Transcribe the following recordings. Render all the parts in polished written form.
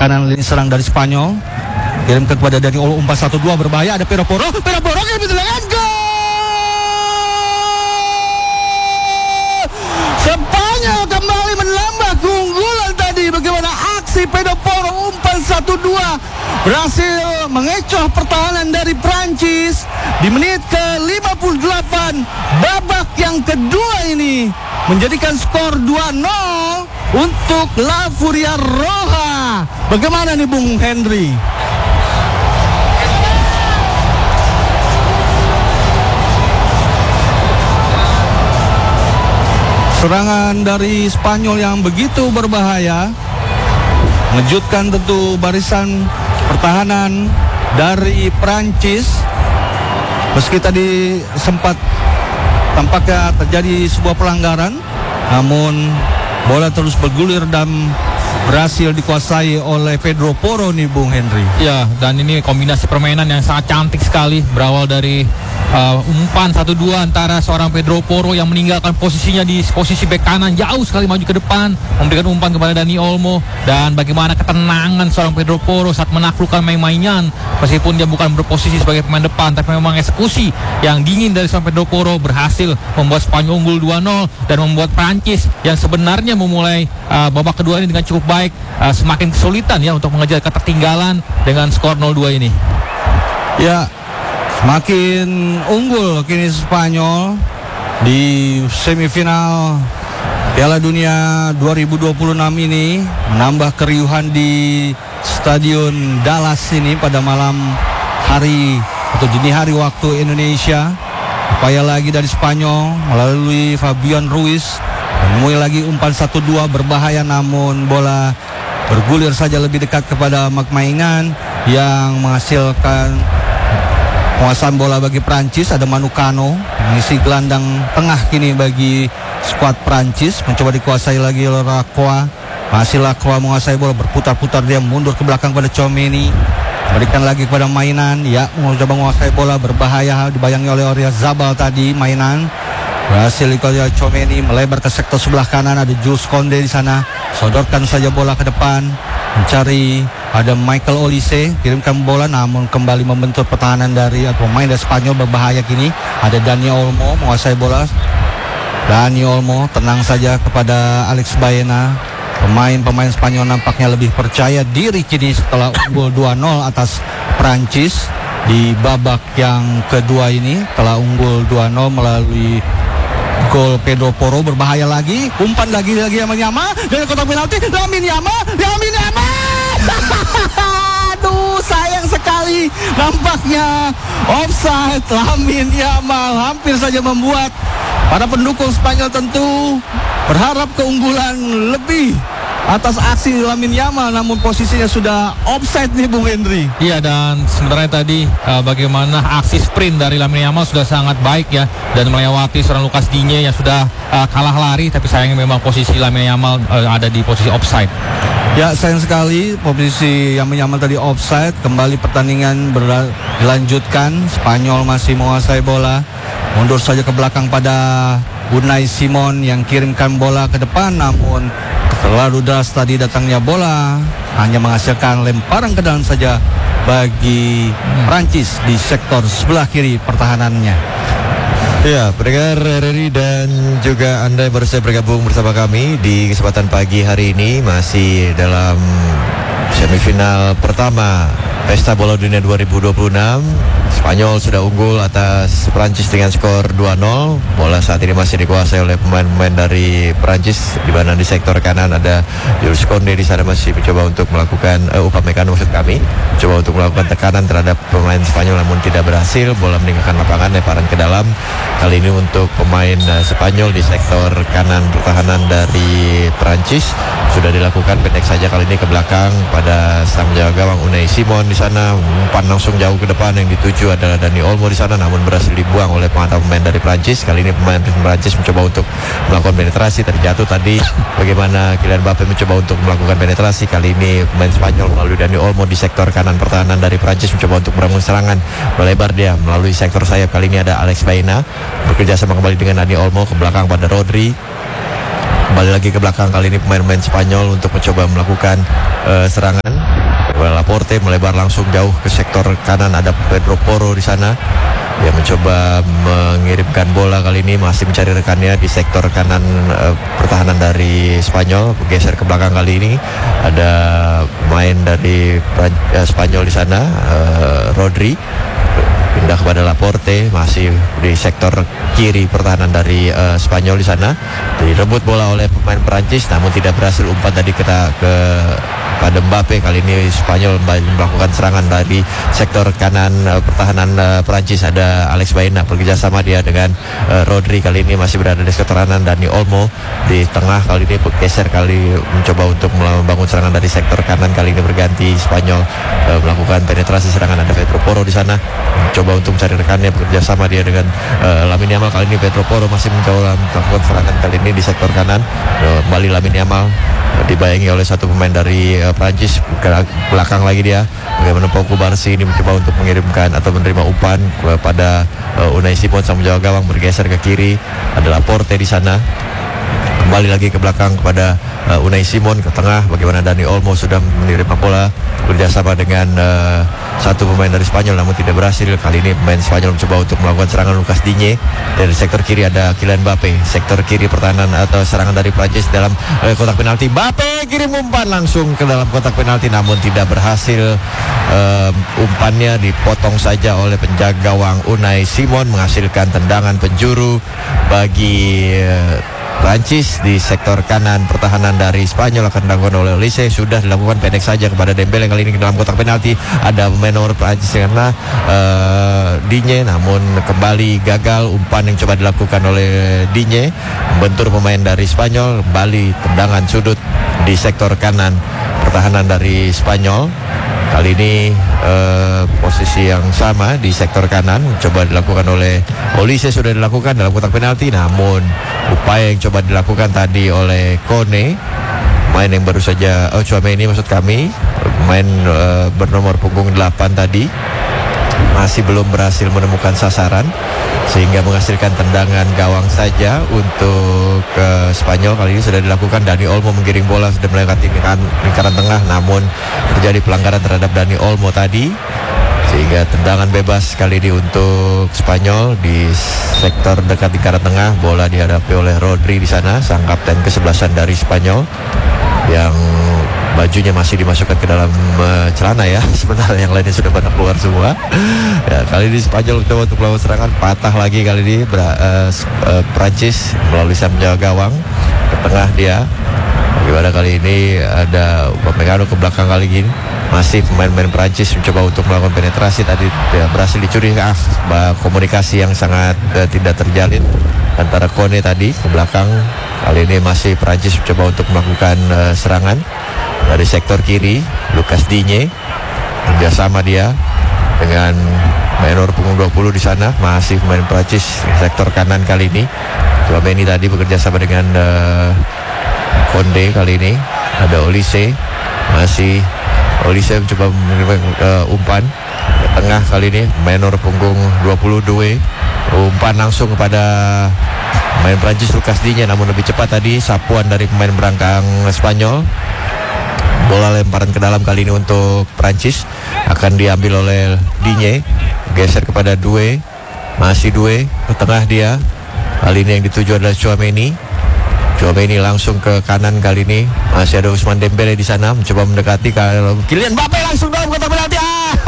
kanan lini serang dari Spanyol. Kirimkan kepada Dani Olmo, umpan 1-2 berbahaya. Ada Pedro Porro yang mencetakkan gol. Spanyol kembali menambah keunggulan tadi. Bagaimana aksi Pedro Porro, umpan 1-2 berhasil mengecoh pertahanan dari Prancis di menit ke-58. Babak yang kedua ini menjadikan skor 2-0 untuk La Furia Roja. Bagaimana nih Bung Henry? Serangan dari Spanyol yang begitu berbahaya mengejutkan tentu barisan pertahanan dari Prancis. Meski tadi sempat tampaknya terjadi sebuah pelanggaran, namun bola terus bergulir dan berhasil dikuasai oleh Pedro Porro nih Bung Henry. Ya, dan ini kombinasi permainan yang sangat cantik sekali, berawal dari umpan 1-2 antara seorang Pedro Porro yang meninggalkan posisinya di posisi bek kanan, jauh sekali maju ke depan, memberikan umpan kepada Dani Olmo, dan bagaimana ketenangan seorang Pedro Porro saat menaklukkan main-mainan, meskipun dia bukan berposisi sebagai pemain depan, tapi memang eksekusi yang dingin dari seorang Pedro Porro berhasil membuat Spanyol unggul 2-0 dan membuat Prancis yang sebenarnya memulai babak kedua ini dengan cukup baik semakin kesulitan ya untuk mengejar ketertinggalan dengan skor 0-2 ini. Ya, semakin unggul kini Spanyol di semifinal Piala Dunia 2026 ini, menambah keriuhan di Stadion Dallas ini pada malam hari atau dini hari waktu Indonesia. Upaya lagi dari Spanyol melalui Fabian Ruiz, menemui lagi umpan 1-2 berbahaya, namun bola bergulir saja lebih dekat kepada mainan yang menghasilkan penguasaan bola bagi Prancis. Ada Manu Kano mengisi gelandang tengah kini bagi skuad Prancis, mencoba dikuasai lagi oleh Lacroix. Masih Lacroix menguasai bola, berputar-putar dia mundur ke belakang pada Tchouaméni, berikan lagi kepada mainan. Ya, mencoba menguasai bola berbahaya, dibayangi oleh Oyarzabal tadi. Mainan berhasil dikuasai Tchouaméni, melebar ke sektor sebelah kanan. Ada Jules Koundé di sana, sodorkan saja bola ke depan, mencari ada Michael Olise, kirimkan bola, namun kembali membentur pertahanan dari pemain dari Spanyol berbahaya kini. Ada Dani Olmo menguasai bola. Dani Olmo tenang saja kepada Alex Baena. Pemain Spanyol nampaknya lebih percaya diri kini setelah unggul 2-0 atas Prancis di babak yang kedua ini. Telah unggul 2-0 melalui gol Pedro Porro, berbahaya lagi, umpan lagi Lamine Yamal dari kotak penalti. Lamine Yamal. Aduh, sayang sekali, nampaknya offside. Lamine Yamal hampir saja membuat para pendukung Spanyol tentu berharap keunggulan lebih atas aksi Lamine Yamal, namun posisinya sudah offside nih Bung Henry. Iya, dan sebenarnya tadi bagaimana aksi sprint dari Lamine Yamal sudah sangat baik ya, dan melewati seorang Lucas Digne yang sudah kalah lari, tapi sayangnya memang posisi Lamine Yamal ada di posisi offside. Ya, sayang sekali posisi Lamine Yamal tadi offside. Kembali pertandingan dilanjutkan, Spanyol masih menguasai bola, mundur saja ke belakang pada Unai Simon yang kirimkan bola ke depan, namun terlalu deras tadi datangnya bola, hanya menghasilkan lemparan ke dalam saja bagi Prancis di sektor sebelah kiri pertahanannya. Ya, pendengar RRI dan juga Anda yang baru saja bergabung bersama kami di kesempatan pagi hari ini, masih dalam semifinal pertama Pesta Bola Dunia 2026. Spanyol sudah unggul atas Prancis dengan skor 2-0. Bola saat ini masih dikuasai oleh pemain-pemain dari Prancis, di mana di sektor kanan ada Jules Koundé di sana masih mencoba untuk melakukan Upamecano maksud kami, coba untuk melakukan tekanan terhadap pemain Spanyol, namun tidak berhasil. Bola meninggalkan lapangan, lemparan ke dalam. Kali ini untuk pemain Spanyol di sektor kanan pertahanan dari Prancis sudah dilakukan pendek saja kali ini ke belakang pada sang penjaga gawang Unai Simon di sana. Umpan langsung jauh ke depan yang dituju adalah Dani Olmo di sana, namun berhasil dibuang oleh pemain dari Prancis. Kali ini pemain Prancis mencoba untuk melakukan penetrasi, terjatuh tadi. Bagaimana Kylian Mbappe mencoba untuk melakukan penetrasi, kali ini pemain Spanyol melalui Dani Olmo di sektor kanan pertahanan dari Prancis mencoba untuk membangun serangan, melebar dia melalui sektor sayap. Kali ini ada Alex Baena bekerja sama kembali dengan Dani Olmo ke belakang pada Rodri. Kembali lagi ke belakang, kali ini pemain-pemain Spanyol untuk mencoba melakukan serangan. Laporte melebar langsung jauh ke sektor kanan, ada Pedro Porro di sana. Dia mencoba mengirimkan bola, kali ini masih mencari rekannya di sektor kanan pertahanan dari Spanyol. Bergeser ke belakang, kali ini ada pemain dari Spanyol di sana, Rodri. Pindah kepada Laporte, masih di sektor kiri pertahanan dari Spanyol di sana. Direbut bola oleh pemain Perancis, namun tidak berhasil. Umpan tadi pada Mbappe. Kali ini Spanyol melakukan serangan dari sektor kanan pertahanan Perancis. Ada Alex Baena bekerja sama dia dengan Rodri. Kali ini masih berada di sektor kanan. Dani Olmo di tengah, kali ini bergeser, kali mencoba untuk membangun serangan dari sektor kanan. Kali ini berganti Spanyol melakukan penetrasi serangan. Ada Pedro Porro di sana mencoba untuk mencari rekannya, bekerja sama dia dengan Lamine Yamal. Kali ini Pedro Porro masih mencoba melakukan serangan, kali ini di sektor kanan. Kembali Lamine Yamal dibayangi oleh satu pemain dari Prancis. Belakang lagi dia, bagaimana Pau Kubarsi ini mencoba untuk mengirimkan atau menerima umpan kepada Unai Simon sang menjaga gawang. Bergeser ke kiri, ada Laporte di sana. Kembali lagi ke belakang kepada Unai Simon, ke tengah bagaimana Dani Olmo sudah menerima bola, bekerjasama dengan satu pemain dari Spanyol, namun tidak berhasil. Kali ini pemain Spanyol mencoba untuk melakukan serangan. Lucas Digne. Dari sektor kiri ada Kylian Mbappe. Sektor kiri pertahanan atau serangan dari Prancis dalam kotak penalti. Mbappe kirim umpan langsung ke dalam kotak penalti, namun tidak berhasil. Umpannya dipotong saja oleh penjaga gawang Unai Simon, menghasilkan tendangan penjuru bagi Prancis di sektor kanan pertahanan dari Spanyol. Akan dilakukan oleh Olise, sudah dilakukan pendek saja kepada Dembele. Kali ini ke dalam kotak penalti ada pemain nomor Prancis karena Digne, namun kembali gagal. Umpan yang coba dilakukan oleh Digne membentur pemain dari Spanyol. Kembali tendangan sudut di sektor kanan pertahanan dari Spanyol. Kali ini posisi yang sama di sektor kanan coba dilakukan oleh Olise, sudah dilakukan dalam kotak penalti, namun upaya yang coba dilakukan tadi oleh Kone, main yang baru saja Tchouaméni maksud kami, main bernomor punggung 8 tadi, masih belum berhasil menemukan sasaran sehingga menghasilkan tendangan gawang saja untuk Spanyol. Kali ini sudah dilakukan. Dani Olmo menggiring bola, sudah melewati lingkaran tengah, namun terjadi pelanggaran terhadap Dani Olmo tadi sehingga tendangan bebas kali ini untuk Spanyol di sektor dekat lingkaran tengah. Bola dihadapi oleh Rodri di sana, sang kapten ke-11 dari Spanyol yang bajunya masih dimasukkan ke dalam celana ya, sementara yang lainnya sudah pada keluar semua. Ya, kali ini Spanyol coba untuk melakukan serangan, patah lagi kali ini Prancis melalui sang penjaga gawang ke tengah dia. Bagaimana kali ini ada Upamecano ke belakang, kali ini masih pemain-pemain Prancis mencoba untuk melakukan penetrasi tadi, ya, berhasil dicuri. Komunikasi yang sangat tidak terjalin antara Kone tadi ke belakang. Kali ini masih Prancis mencoba untuk melakukan serangan dari sektor kiri. Lucas Digne kerjasama dia dengan menor punggung 20 di sana, masih pemain Prancis sektor kanan. Kali ini Tchouaméni tadi bekerja sama dengan Konde. Kali ini ada Olise, masih Olise mencoba mengirim umpan ke tengah. Kali ini menor punggung 22, umpan langsung kepada pemain Prancis Lucas Digne, namun lebih cepat tadi sapuan dari pemain berangkang Spanyol. Bola lemparan ke dalam kali ini untuk Prancis akan diambil oleh Digne, geser kepada Due, masih Due ke tengah dia. Kali ini yang dituju adalah Tchouaméni langsung ke kanan. Kali ini masih ada Ousmane Dembele di sana mencoba mendekati Kylian Mbappe langsung dalam kotak penalti.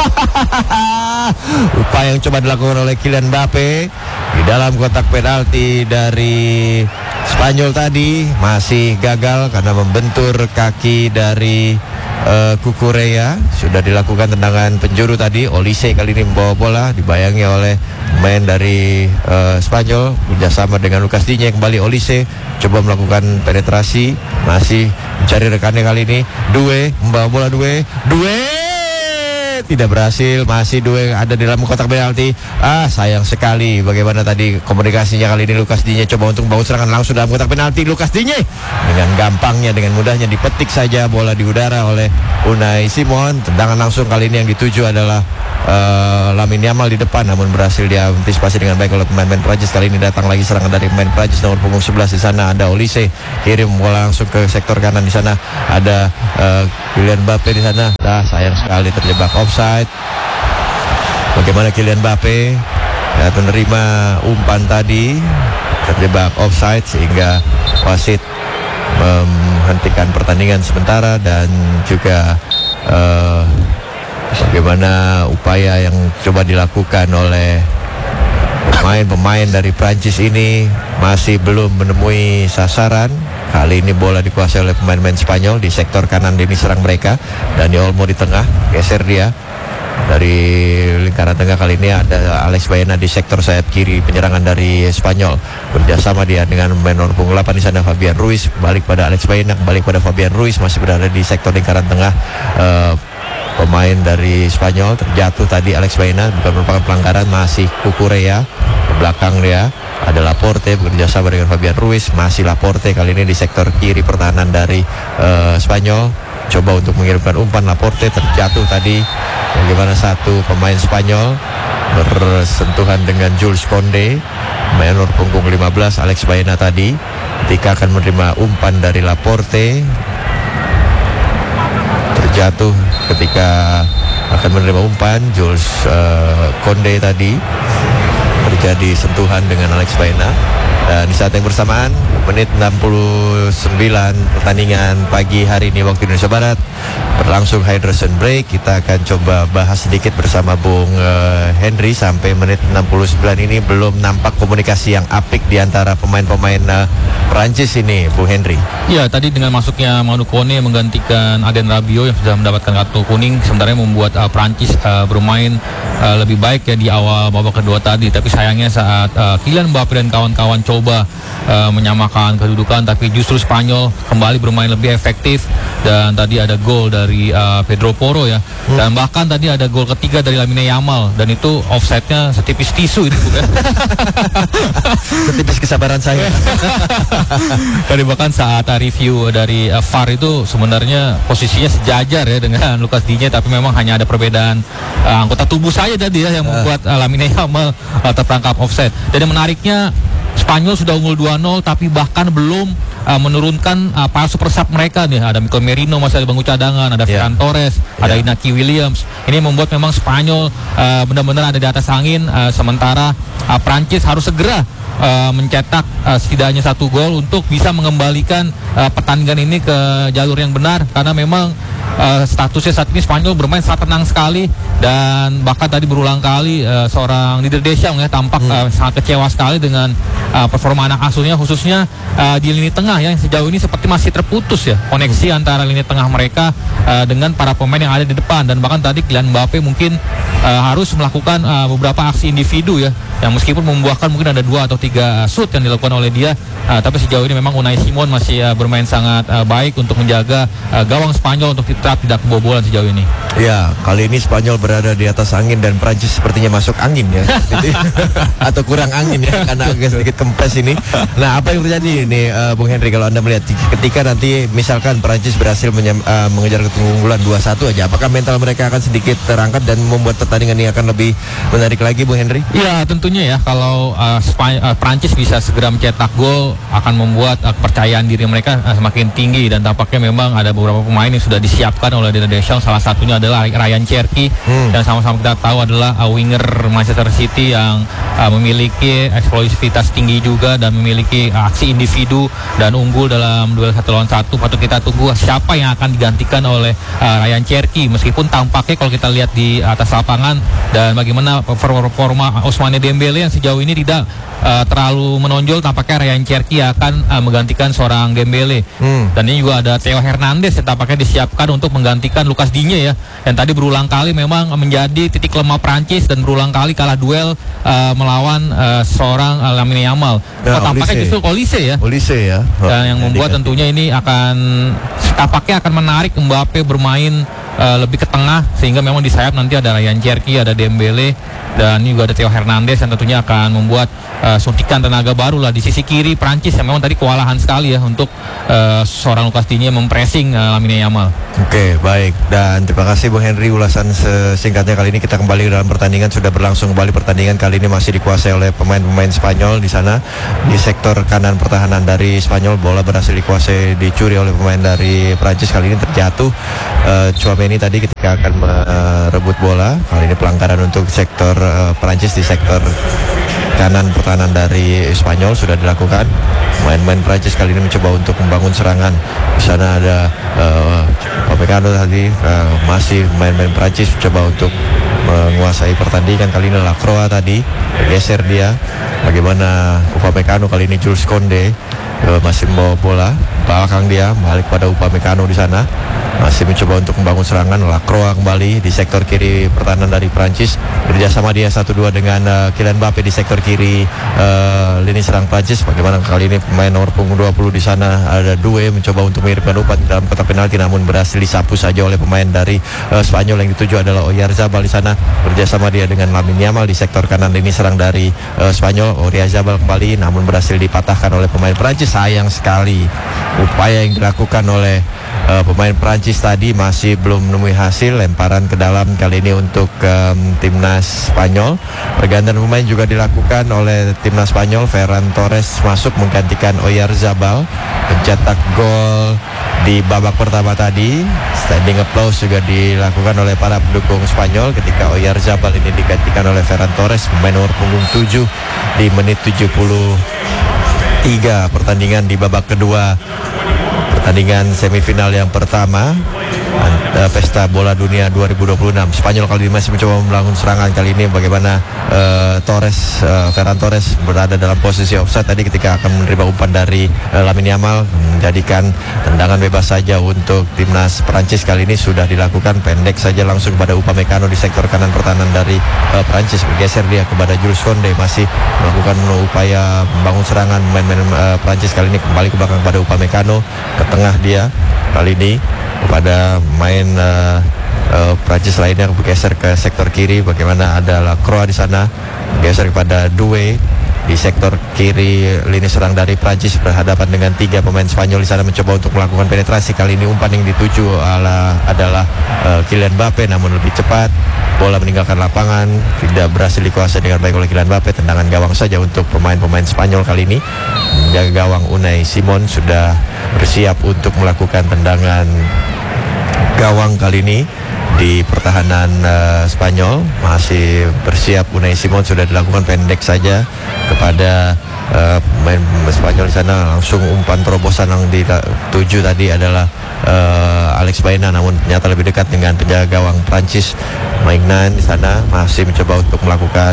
Upaya yang coba dilakukan oleh Kylian Mbappe di dalam kotak penalti dari Spanyol tadi masih gagal karena membentur kaki dari Cucurella. Sudah dilakukan tendangan penjuru tadi. Olise kali ini membawa bola, dibayangi oleh pemain dari Spanyol bekerjasama dengan Lucas Digne. Kembali Olise coba melakukan penetrasi, masih mencari rekannya. Kali ini Due membawa bola, Due tidak berhasil, masih dua ada di dalam kotak penalti. Sayang sekali bagaimana tadi komunikasinya kali ini. Lucas Digne coba untuk membangun serangan langsung dalam kotak penalti. Lucas Digne dengan gampangnya, dengan mudahnya dipetik saja bola di udara oleh Unai Simon. Tendangan langsung kali ini yang dituju adalah Lamine Yamal di depan, namun berhasil diantisipasi dengan baik oleh pemain-pemain Prancis. Kali ini datang lagi serangan dari pemain Prancis nomor punggung 11. Di sana ada Olise, kirim bola langsung ke sektor kanan. Di sana ada Kylian Mbappe di sana. Sayang sekali terjebak offside. Bagaimana Kylian Mbappe menerima umpan tadi, terjebak offside sehingga wasit menghentikan pertandingan sementara. Dan juga bagaimana upaya yang coba dilakukan oleh pemain-pemain dari Prancis ini masih belum menemui sasaran. Kali ini bola dikuasai oleh pemain-pemain Spanyol di sektor kanan lini serang mereka. Dani Olmo di tengah, geser dia dari lingkaran tengah. Kali ini ada Alex Baena di sektor sayap kiri penyerangan dari Spanyol. Bekerjasama dia dengan pemain nomor punggung 8 di sana Fabian Ruiz. Balik pada Alex Baena, balik pada Fabian Ruiz, masih berada di sektor lingkaran tengah. Pemain dari Spanyol terjatuh tadi, Alex Baena, bukan merupakan pelanggaran, masih Cucurella. Di belakang dia ada Laporte bekerja sama dengan Fabian Ruiz, masih Laporte kali ini di sektor kiri pertahanan dari Spanyol. Coba untuk mengirimkan umpan, Laporte terjatuh tadi. Bagaimana satu pemain Spanyol bersentuhan dengan Jules Koundé, pemain nomor punggung 15 Alex Baena tadi, ketika akan menerima umpan dari Laporte. Terjatuh ketika akan menerima umpan Jules Koundé tadi, terjadi sentuhan dengan Alex Baena. Dan di saat yang bersamaan, menit 69 pertandingan pagi hari ini waktu Indonesia Barat, berlangsung hydration break. Kita akan coba bahas sedikit bersama Bung Henry. Sampai menit 69 ini belum nampak komunikasi yang apik di antara pemain-pemain Prancis ini, Bung Henry. Ya, tadi dengan masuknya Manu Kone menggantikan Adrien Rabiot yang sudah mendapatkan kartu kuning, sebenarnya membuat Prancis bermain lebih baik ya di awal babak kedua tadi. Tapi sayangnya saat Kylian Mbappe dan kawan-kawan coba menyamakan kedudukan, tapi justru Spanyol kembali bermain lebih efektif. Dan tadi ada gol dari Pedro Porro ya. Dan bahkan tadi ada gol ketiga dari Lamine Yamal, dan itu offside-nya setipis tisu itu bukan? Setipis kesabaran saya. Tadi bahkan saat review dari VAR itu sebenarnya posisinya sejajar ya dengan Lucas Digne, tapi memang hanya ada perbedaan anggota tubuh saya tadi ya yang membuat Lamine Yamal tertangkap offside. Dan yang menariknya, Spanyol sudah unggul 2-0 tapi bahkan belum menurunkan para super sub mereka nih. Ada Mikel Merino masih ada bangku cadangan, ada Ferran Torres, ada Inaki Williams. Ini membuat memang Spanyol benar-benar ada di atas angin, sementara Prancis harus segera mencetak setidaknya 1 gol untuk bisa mengembalikan pertandingan ini ke jalur yang benar, karena memang statusnya saat ini Spanyol bermain sangat tenang sekali. Dan bahkan tadi berulang kali seorang Didier Deschamps ya tampak sangat kecewa sekali dengan performa anak asuhnya, khususnya di lini tengah yang sejauh ini seperti masih terputus ya koneksi antara lini tengah mereka dengan para pemain yang ada di depan. Dan bahkan tadi Kylian Mbappe mungkin harus melakukan beberapa aksi individu ya, yang meskipun membuahkan mungkin ada 2 atau 3 shoot yang dilakukan oleh dia, tapi sejauh ini memang Unai Simon masih bermain sangat baik untuk menjaga gawang Spanyol untuk tetap tidak kebobolan sejauh ini. Ya, kali ini Spanyol berada di atas angin dan Prancis sepertinya masuk angin ya. Atau kurang angin ya, karena agak sedikit kempes ini. Nah, apa yang terjadi ini Bung Henry kalau Anda melihat ketika nanti misalkan Prancis berhasil mengejar keunggulan 2-1 aja, apakah mental mereka akan sedikit terangkat dan membuat pertandingan ini akan lebih menarik lagi, Bung Henry? Ya, tentunya ya, kalau Prancis bisa segera mencetak gol akan membuat kepercayaan diri mereka semakin tinggi. Dan tampaknya memang ada beberapa pemain yang sudah disiapkan oleh Didier Deschamps. Salah satunya adalah Ryan Cherki, dan sama-sama kita tahu adalah winger Manchester City yang memiliki eksplosivitas tinggi juga dan memiliki aksi individu dan unggul dalam duel 1 lawan 1. Patut kita tunggu siapa yang akan digantikan oleh Ryan Cherki, meskipun tampaknya kalau kita lihat di atas lapangan dan bagaimana performa Ousmane Dembele yang sejauh ini tidak terlalu menonjol, tampaknya Ryan Cherki akan menggantikan seorang Dembele. Dan ini juga ada Theo Hernandez yang tampaknya disiapkan untuk menggantikan Lucas Digne ya, yang tadi berulang kali memang menjadi titik lemah Prancis dan berulang kali kalah duel melawan seorang Lamine Yamal. Tampaknya justru Olise ya. Olise ya. Dan yang membuat tentunya ini akan tampaknya akan menarik Mbappe bermain lebih ke tengah, sehingga memang di sayap nanti ada Ryan Cherki, ada Dembele, dan ini juga ada Theo Hernandez yang tentunya akan membuat suntikan tenaga baru lah di sisi kiri Prancis yang memang tadi kewalahan sekali ya untuk seorang Lucas Digne mempressing Lamine Yamal. Oke, baik. Dan terima kasih Bung Henry ulasan singkatnya kali ini. Kita kembali dalam pertandingan, sudah berlangsung kembali pertandingan kali ini masih dikuasai oleh pemain-pemain Spanyol di sana. Di sektor kanan pertahanan dari Spanyol, bola berhasil dikuasai, dicuri oleh pemain dari Prancis. Kali ini terjatuh Tchouaméni tadi ketika akan merebut bola. Kali ini pelanggaran untuk sektor Prancis di sektor kanan pertahanan dari Spanyol sudah dilakukan. Main-main Prancis kali ini mencoba untuk membangun serangan. Di sana ada Upamecano tadi, masih main-main Prancis mencoba untuk menguasai pertandingan. Kali ini Lacroix tadi geser dia. Bagaimana Upamecano kali ini Jules Koundé masih membawa bola, belakang dia balik pada Upamecano di sana. Masih mencoba untuk membangun serangan. Lacroix kembali di sektor kiri pertahanan dari Prancis. Kerjasama dia 1-2 dengan Kylian Mbappe di sektor kiri lini serang Prancis. Bagaimana kali ini pemain nomor punggung 20 di sana ada Doué mencoba untuk mengirimkan umpan dalam kotak penalti, namun berhasil disapu saja oleh pemain dari Spanyol. Yang dituju adalah Oyarzabal di sana. Kerjasama dia dengan Lamine Yamal di sektor kanan lini serang dari Spanyol. Oyarzabal kembali namun berhasil dipatahkan oleh pemain Prancis. Sayang sekali upaya yang dilakukan oleh pemain Prancis tadi masih belum menemui hasil. Lemparan ke dalam kali ini untuk timnas Spanyol. Pergantian pemain juga dilakukan oleh timnas Spanyol. Ferran Torres masuk menggantikan Oyarzabal, mencetak gol di babak pertama tadi. Standing applause juga dilakukan oleh para pendukung Spanyol ketika Oyarzabal ini digantikan oleh Ferran Torres, pemain nomor punggung 7 di menit 73 pertandingan di babak kedua pertandingan semifinal yang pertama Pesta Bola Dunia 2026. Spanyol kali ini masih mencoba membangun serangan. Kali ini bagaimana Ferran Torres berada dalam posisi offside tadi ketika akan menerima umpan dari Lamine Yamal, menjadikan tendangan bebas saja untuk timnas Prancis. Kali ini sudah dilakukan pendek saja langsung kepada Upamecano di sektor kanan pertahanan dari Prancis. Bergeser dia kepada Jules Koundé, masih melakukan upaya membangun serangan. Main-main Prancis kali ini kembali ke belakang pada Upamecano, ke tengah dia kali ini kepada main Prancis lainnya, bergeser ke sektor kiri. Bagaimana ada Lacroix di sana, bergeser kepada Doué di sektor kiri lini serang dari Prancis, berhadapan dengan 3 pemain Spanyol di sana mencoba untuk melakukan penetrasi. Kali ini umpan yang dituju adalah Kylian Mbappe, namun lebih cepat. Bola meninggalkan lapangan, tidak berhasil dikuasai dengan baik oleh Kylian Mbappe. Tendangan gawang saja untuk pemain-pemain Spanyol kali ini. Menjaga gawang Unai Simon sudah bersiap untuk melakukan tendangan gawang kali ini di pertahanan Spanyol. Masih bersiap Unai Simon, sudah dilakukan pendek saja kepada pemain Spanyol di sana. Langsung umpan terobosan yang dituju tadi adalah Alex Baena, namun ternyata lebih dekat dengan penjaga gawang Prancis. Maignan di sana masih mencoba untuk melakukan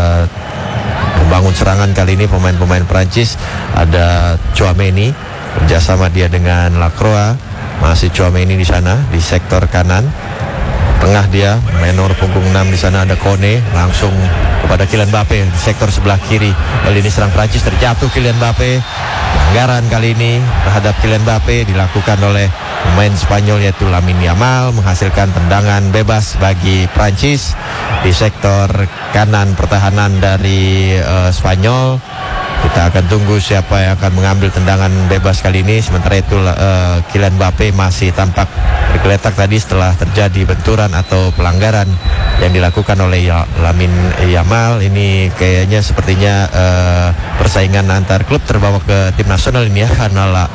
membangun serangan. Kali ini pemain-pemain Prancis ada Tchouaméni, kerjasama dia dengan Lacroix. Masih Tchouaméni di sana di sektor kanan. Tengah dia menor punggung 6 di sana ada Kone, langsung kepada Kylian Mbappe di sektor sebelah kiri lini serang Prancis. Terjatuh Kylian Mbappe. Pelanggaran kali ini terhadap Kylian Mbappe dilakukan oleh pemain Spanyol yaitu Lamine Yamal, menghasilkan tendangan bebas bagi Prancis di sektor kanan pertahanan dari Spanyol. Kita akan tunggu siapa yang akan mengambil tendangan bebas kali ini. Sementara itu Kylian Mbappe masih tampak bergeletak tadi setelah terjadi benturan atau pelanggaran yang dilakukan oleh Lamine Yamal. Ini kayaknya sepertinya persaingan antar klub terbawa ke tim nasional ini ya, karena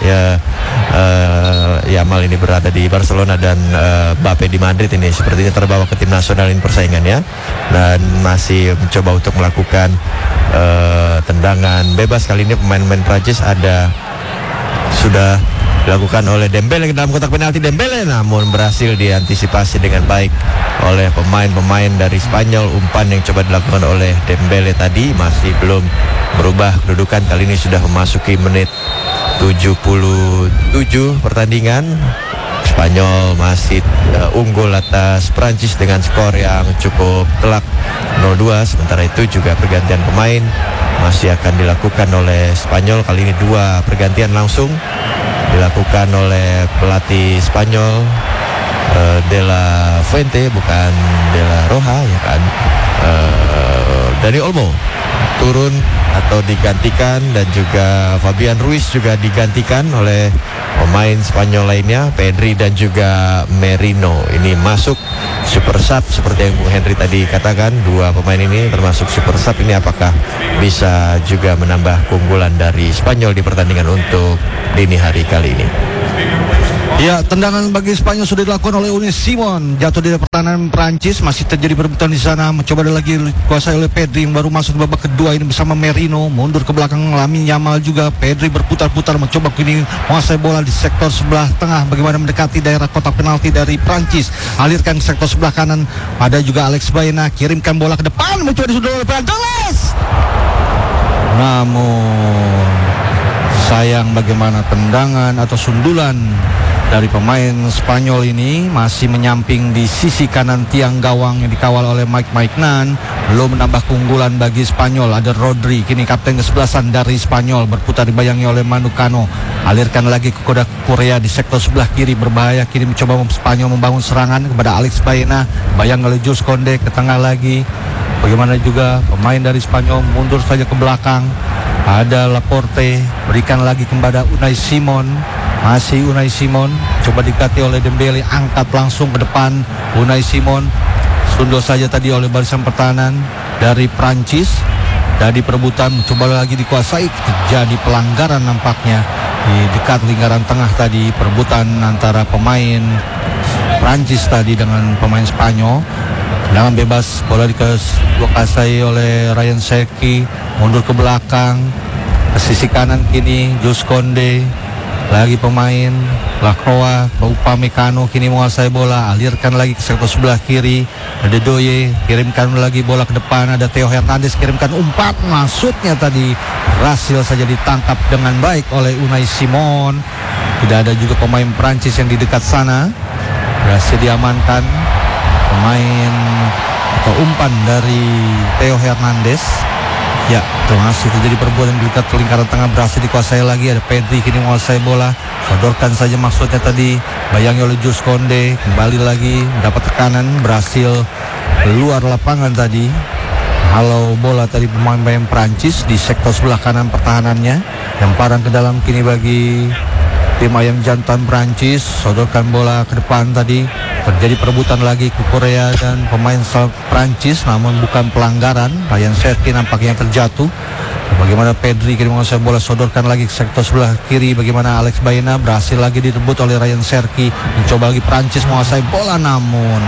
Yamal ini berada di Barcelona dan Mbappe di Madrid. Ini sepertinya terbawa ke tim nasional ini persaingannya, dan masih mencoba untuk melakukan tendangan bebas. Kali ini pemain-pemain Prancis sudah dilakukan oleh Dembele ke dalam kotak penalti. Dembele namun berhasil diantisipasi dengan baik oleh pemain-pemain dari Spanyol. Umpan yang coba dilakukan oleh Dembele tadi masih belum berubah kedudukan. Kali ini sudah memasuki menit 77 pertandingan. Spanyol masih unggul atas Prancis dengan skor yang cukup telak 0-2. Sementara itu juga pergantian pemain masih akan dilakukan oleh Spanyol. Kali ini 2 pergantian langsung dilakukan oleh pelatih Spanyol, De La Fuente, bukan De La Roja ya kan. Dani Olmo turun atau digantikan, dan juga Fabian Ruiz juga digantikan oleh pemain Spanyol lainnya, Pedri dan juga Merino. Ini masuk super sub seperti yang Bung Henry tadi katakan. Dua pemain ini termasuk super sub. Ini apakah bisa juga menambah keunggulan dari Spanyol di pertandingan untuk dini hari kali ini? Ya, tendangan bagi Spanyol sudah dilakukan oleh Unai Simon. Jatuh di pertahanan Prancis, masih terjadi perebutan di sana. Mencoba lagi dikuasai oleh Pedri yang baru masuk di babak kedua ini bersama Merino. Mundur ke belakang Lamine Yamal juga. Pedri berputar-putar mencoba kini menguasai bola di sektor sebelah tengah. Bagaimana mendekati daerah kotak penalti dari Prancis. Alirkan ke sektor sebelah kanan. Ada juga Alex Baena, kirimkan bola ke depan, mencoba disundul oleh Prancis. Namun sayang bagaimana tendangan atau sundulan dari pemain Spanyol ini masih menyamping di sisi kanan tiang gawang yang dikawal oleh Mike Maignan. Belum menambah keunggulan bagi Spanyol. Ada Rodri, kini kapten kesebelasan dari Spanyol, berputar dibayangi oleh Manu Kano. Alirkan lagi ke Korea di sektor sebelah kiri, berbahaya. Kini mencoba Spanyol membangun serangan kepada Alex Baena, bayang oleh Jules Koundé ke tengah lagi. Bagaimana juga pemain dari Spanyol mundur saja ke belakang. Ada Laporte, berikan lagi kepada Unai Simon. Masih Unai Simon, coba dikati oleh Dembele, angkat langsung ke depan. Unai Simon sundul saja tadi oleh barisan pertahanan dari Prancis. Dari perebutan coba lagi dikuasai, terjadi pelanggaran nampaknya di dekat lingkaran tengah tadi. Perebutan antara pemain Prancis tadi dengan pemain Spanyol. Tendangan bebas, bola dikuasai oleh Ryan Cherki, mundur ke belakang ke sisi kanan. Kini Jules Koundé, lagi pemain Lacroix, Upamecano kini menguasai bola, alirkan lagi ke sektor sebelah kiri. Ada Doye, kirimkan lagi bola ke depan. Ada Theo Hernandez, kirimkan umpan, masuknya tadi berhasil saja ditangkap dengan baik oleh Unai Simon. Tidak ada juga pemain Prancis yang di dekat sana, berhasil diamankan pemain atau umpan dari Theo Hernandez. Ya, termasuk terjadi perbuatan di dekat lingkaran tengah, berhasil dikuasai lagi. Ada Pedri kini menguasai bola, sodorkan saja maksudnya tadi, bayangi oleh Jules Koundé, kembali lagi mendapat tekanan, berhasil keluar lapangan tadi. Halau bola tadi pemain Prancis di sektor sebelah kanan pertahanannya. Lemparan ke dalam kini bagi tim ayam jantan Prancis, sodorkan bola ke depan tadi. Terjadi perebutan lagi ke Korea dan pemain Prancis, namun bukan pelanggaran. Ryan Cherki nampaknya terjatuh. Bagaimana Pedri kini menguasai bola, sodorkan lagi ke sektor sebelah kiri. Bagaimana Alex Baena, berhasil lagi direbut oleh Ryan Cherki. Mencoba lagi Prancis menguasai bola, namun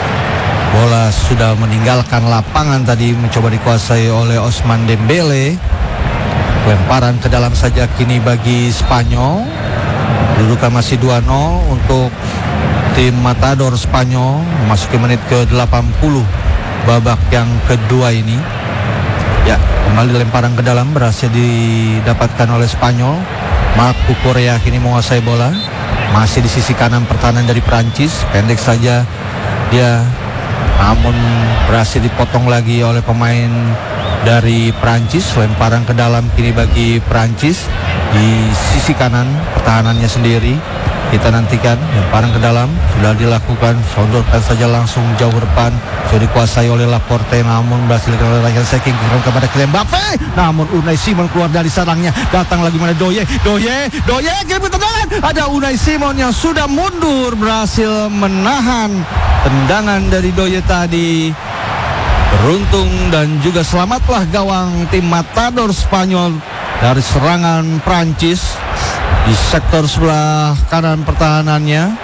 bola sudah meninggalkan lapangan tadi. Mencoba dikuasai oleh Ousmane Dembele. Lemparan ke dalam saja kini bagi Spanyol. Kedudukan masih 2-0 untuk tim Matador Spanyol memasuki menit ke-80 babak yang kedua ini. Ya, kembali lemparan ke dalam berhasil didapatkan oleh Spanyol. Marco Korea kini menguasai bola, masih di sisi kanan pertahanan dari Prancis. Pendek saja dia, namun berhasil dipotong lagi oleh pemain dari Prancis. Lemparan ke dalam kini bagi Prancis di sisi kanan pertahanannya sendiri. Kita nantikan lemparan ke dalam sudah dilakukan, sodorkan saja langsung jauh depan, sudah dikuasai oleh Laporte, namun berhasil oleh Ryan Cherki kepada Kylian Mbappe. Namun Unai Simon keluar dari sarangnya, datang lagi mana Doye kirim tendangan. Ada Unai Simon yang sudah mundur, berhasil menahan tendangan dari Doye tadi. Beruntung dan juga selamatlah gawang tim Matador Spanyol dari serangan Prancis. Di sektor sebelah kanan pertahanannya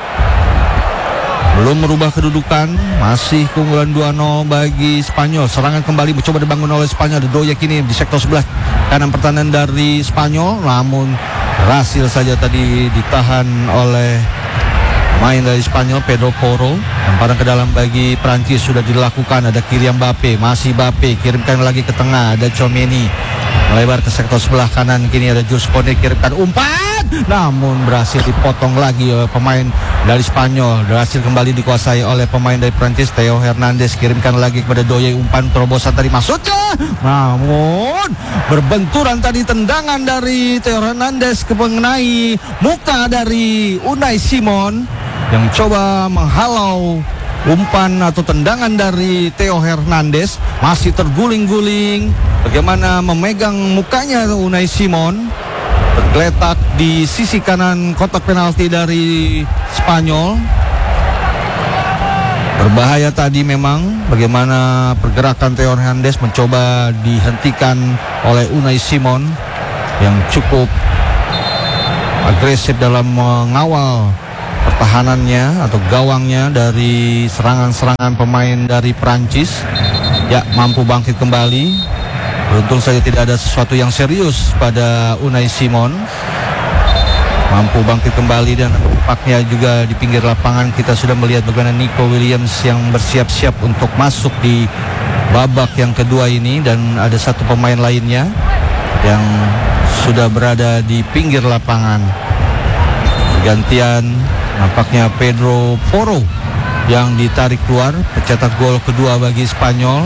belum merubah kedudukan, masih keunggulan 2-0 bagi Spanyol. Serangan kembali mencoba dibangun oleh Spanyol. Ada Doye kini di sektor sebelah kanan pertahanan dari Spanyol, namun berhasil saja tadi ditahan oleh main dari Spanyol, Pedro Porro. Lemparan ke dalam bagi Prancis sudah dilakukan. Ada Kylian Mbappe, masih Mbappe, kirimkan lagi ke tengah. Ada Tchouaméni melebar ke sektor sebelah kanan. Kini ada Jules Koundé, kirimkan umpan, namun berhasil dipotong lagi oleh pemain dari Spanyol. Berhasil kembali dikuasai oleh pemain dari Prancis, Theo Hernandez, kirimkan lagi kepada Doye, umpan terobosan tadi masuknya, namun berbenturan tadi tendangan dari Theo Hernandez mengenai muka dari Unai Simon yang coba menghalau umpan atau tendangan dari Theo Hernandez masih terguling-guling. Bagaimana memegang mukanya Unai Simon, tergeletak di sisi kanan kotak penalti dari Spanyol. Berbahaya tadi memang bagaimana pergerakan Theo Hernandez mencoba dihentikan oleh Unai Simon yang cukup agresif dalam mengawal pertahanannya atau gawangnya dari serangan-serangan pemain dari Prancis. Ya, mampu bangkit kembali. Beruntung saja tidak ada sesuatu yang serius pada Unai Simon. Mampu bangkit kembali dan tampaknya juga di pinggir lapangan kita sudah melihat bagaimana Nico Williams yang bersiap-siap untuk masuk di babak yang kedua ini, dan ada satu pemain lainnya yang sudah berada di pinggir lapangan. Pergantian nampaknya Pedro Porro yang ditarik keluar, pencetak gol kedua bagi Spanyol,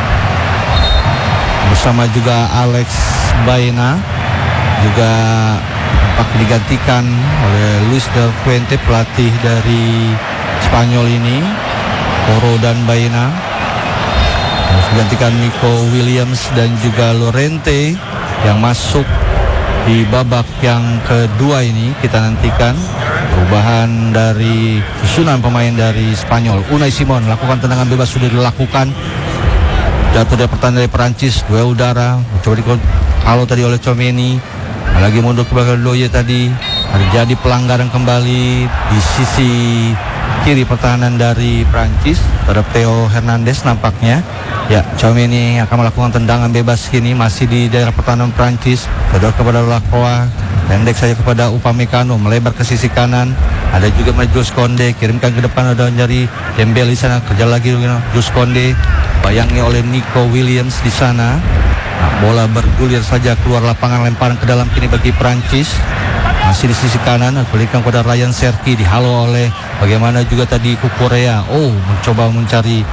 bersama juga Alex Baena juga nampak digantikan oleh Luis Del Fuente, pelatih dari Spanyol ini. Porro dan Baena harus digantikan Nico Williams dan juga Llorente yang masuk di babak yang kedua ini. Kita nantikan perubahan dari susunan pemain dari Spanyol. Unai Simon lakukan tendangan bebas, sudah dilakukan, jatuh dari pertahanan dari Perancis, duel udara, coba kalau tadi oleh Tchouaméni, lagi mundur ke belakang Doye tadi. Terjadi pelanggaran kembali di sisi kiri pertahanan dari Prancis terhadap Theo Hernandez nampaknya. Ya, Tchouaméni akan melakukan tendangan bebas kini, masih di daerah pertahanan Prancis. Kedor kepada Lacroix, pendek saja kepada Upamecano, melebar ke sisi kanan. Ada juga Jules Koundé, kirimkan ke depan, ada nyari Dembele di sana, kerja lagi Jules Koundé, bayangi oleh Nico Williams di sana. Nah, bola bergulir saja keluar lapangan, lemparan ke dalam kini bagi Prancis. Masih di sisi kanan, berikan kepada Ryan Cherki, dihalau oleh bagaimana juga tadi Cucurella. Mencoba mencari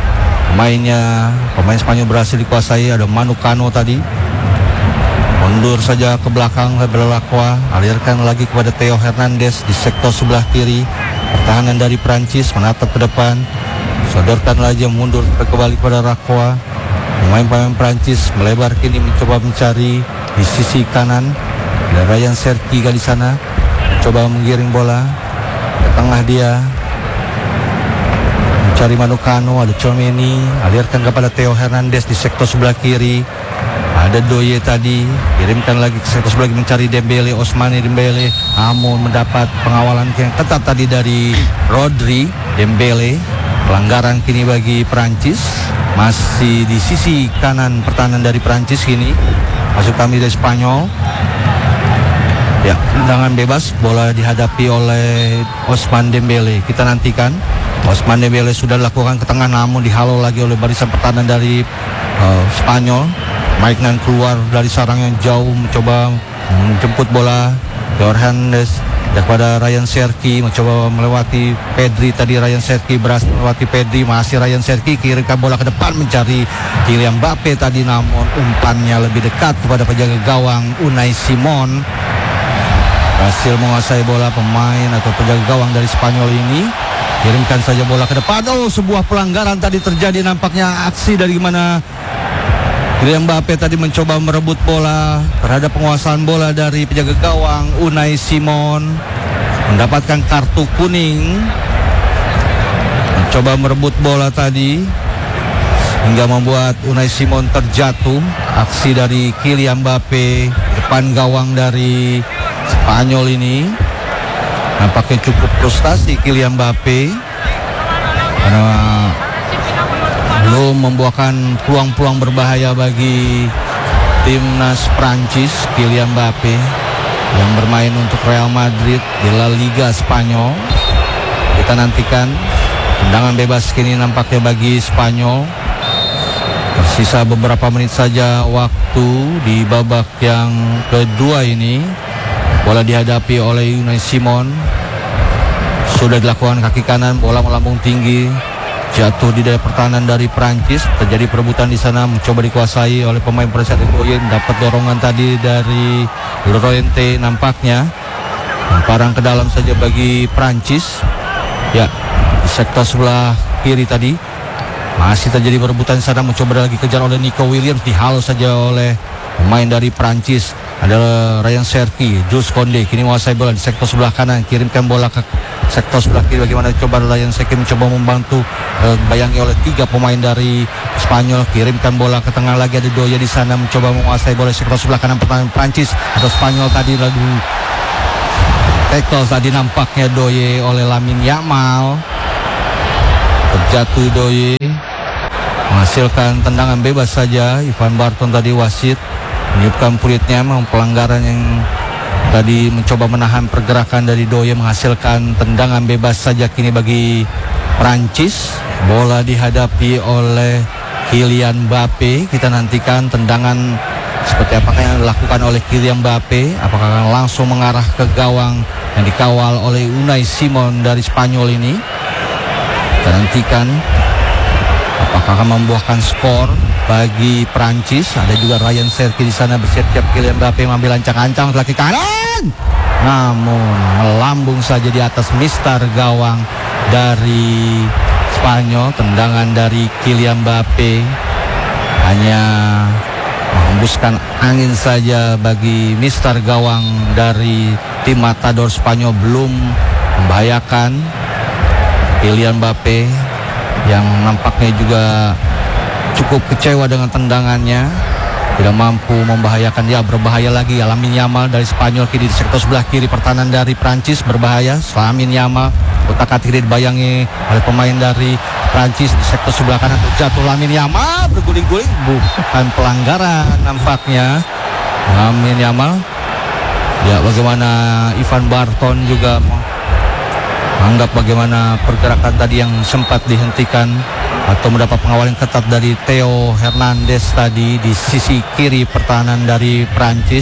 pemain Spanyol berhasil dikuasai. Ada Manu Kano tadi, mundur saja ke belakang ke Lacroix, alirkan lagi kepada Theo Hernandez di sektor sebelah kiri. Pertahanan dari Prancis menatap ke depan, sodorkan lagi, mundur kembali kepada Lacroix. Pemain Prancis melebar kini mencoba mencari di sisi kanan. Ada Ryan Cherki di sana, mencoba menggiring bola ke tengah, dia mencari Manu Kano. Ada Tchouaméni, alirkan kepada Theo Hernandez di sektor sebelah kiri. Ada Doye tadi, kirimkan lagi ke sektor sebelah kiri, mencari Dembele, Ousmane Dembele, namun mendapat pengawalan yang ketat tadi dari Rodri. Dembele, pelanggaran kini bagi Prancis. Masih di sisi kanan pertahanan dari Prancis kini, masuk kami dari Spanyol. Ya, tendangan bebas, bola dihadapi oleh Ousmane Dembele. Kita nantikan. Ousmane Dembele sudah dilakukan ke tengah, namun dihalau lagi oleh barisan pertahanan dari Spanyol. Maignan keluar dari sarang yang jauh, mencoba menjemput bola. Theo Hernandez kepada Ryan Cherki, mencoba melewati Pedri tadi. Ryan Cherki berhasil melewati Pedri, masih Ryan Cherki, kirimkan bola ke depan mencari Kylian Mbappe tadi, namun umpannya lebih dekat kepada penjaga gawang Unai Simon. Berhasil menguasai bola pemain atau penjaga gawang dari Spanyol ini. Kirimkan saja bola ke depan. Sebuah pelanggaran tadi terjadi, nampaknya aksi dari mana Kylian Mbappe tadi mencoba merebut bola, terhadap penguasaan bola dari penjaga gawang Unai Simon, mendapatkan kartu kuning. Mencoba merebut bola tadi hingga membuat Unai Simon terjatuh. Aksi dari Kylian Mbappe, depan gawang dari Spanyol ini, nampaknya cukup frustasi Kylian Mbappe karena belum membuahkan peluang-peluang berbahaya bagi timnas Prancis. Kylian Mbappe yang bermain untuk Real Madrid di La Liga Spanyol. Kita nantikan tendangan bebas kini nampaknya bagi Spanyol. Tersisa beberapa menit saja waktu di babak yang kedua ini. Bola dihadapi oleh Unai Simon. Sudah dilakukan kaki kanan, bola melambung tinggi, jatuh di daerah pertahanan dari Prancis. Terjadi perebutan di sana, mencoba dikuasai oleh pemain Prancis. Dapat dorongan tadi dari Llorente nampaknya. Lemparan ke dalam saja bagi Prancis. Ya, di sektor sebelah kiri tadi. Masih terjadi perebutan sana, mencoba lagi kejar oleh Nico Williams, dihalau saja oleh pemain dari Prancis. Adalah Ryan Cherki, Jules Koundé kini menguasai bola di sektor sebelah kanan, kirimkan bola ke sektor sebelah kiri. Bagaimana coba Ryan Cherki mencoba membantu, bayangi oleh 3 pemain dari Spanyol, kirimkan bola ke tengah lagi, ada Doye di sana mencoba menguasai bola di sektor sebelah kanan pertahanan Prancis atau Spanyol tadi lalu tackle tadi nampaknya Doye oleh Lamine Yamal. Terjatuh Doye, menghasilkan tendangan bebas saja. Ivan Barton tadi wasit meniupkan peluitnya, pelanggaran yang tadi mencoba menahan pergerakan dari Doye, menghasilkan tendangan bebas saja kini bagi Prancis. Bola dihadapi oleh Kylian Mbappe. Kita nantikan tendangan seperti apakah yang dilakukan oleh Kylian Mbappe, apakah akan langsung mengarah ke gawang yang dikawal oleh Unai Simon dari Spanyol ini. Kita nantikan apakah akan membuahkan skor bagi Prancis. Ada juga Ryan Cherki di sana bersiap-siap. Kylian Mbappe mengambil ancang-ancang kaki kanan, namun melambung saja di atas mistar gawang dari Spanyol. Tendangan dari Kylian Mbappe hanya menghembuskan angin saja bagi mistar gawang dari tim Matador Spanyol, belum membahayakan. Kylian Mbappe yang nampaknya juga cukup kecewa dengan tendangannya, tidak mampu membahayakan. Dia berbahaya lagi. Lamine Yamal dari Spanyol kini di sektor sebelah kiri pertahanan dari Prancis berbahaya. Lamine Yamal otak-atik dibayangi oleh pemain dari Prancis di sektor sebelah kanan. Terjatuh Lamine Yamal, berguling-guling, bukan pelanggaran nampaknya. Lamine Yamal, ya bagaimana Ivan Barton juga anggap bagaimana pergerakan tadi yang sempat dihentikan atau mendapat pengawalan ketat dari Theo Hernandez tadi di sisi kiri pertahanan dari Prancis.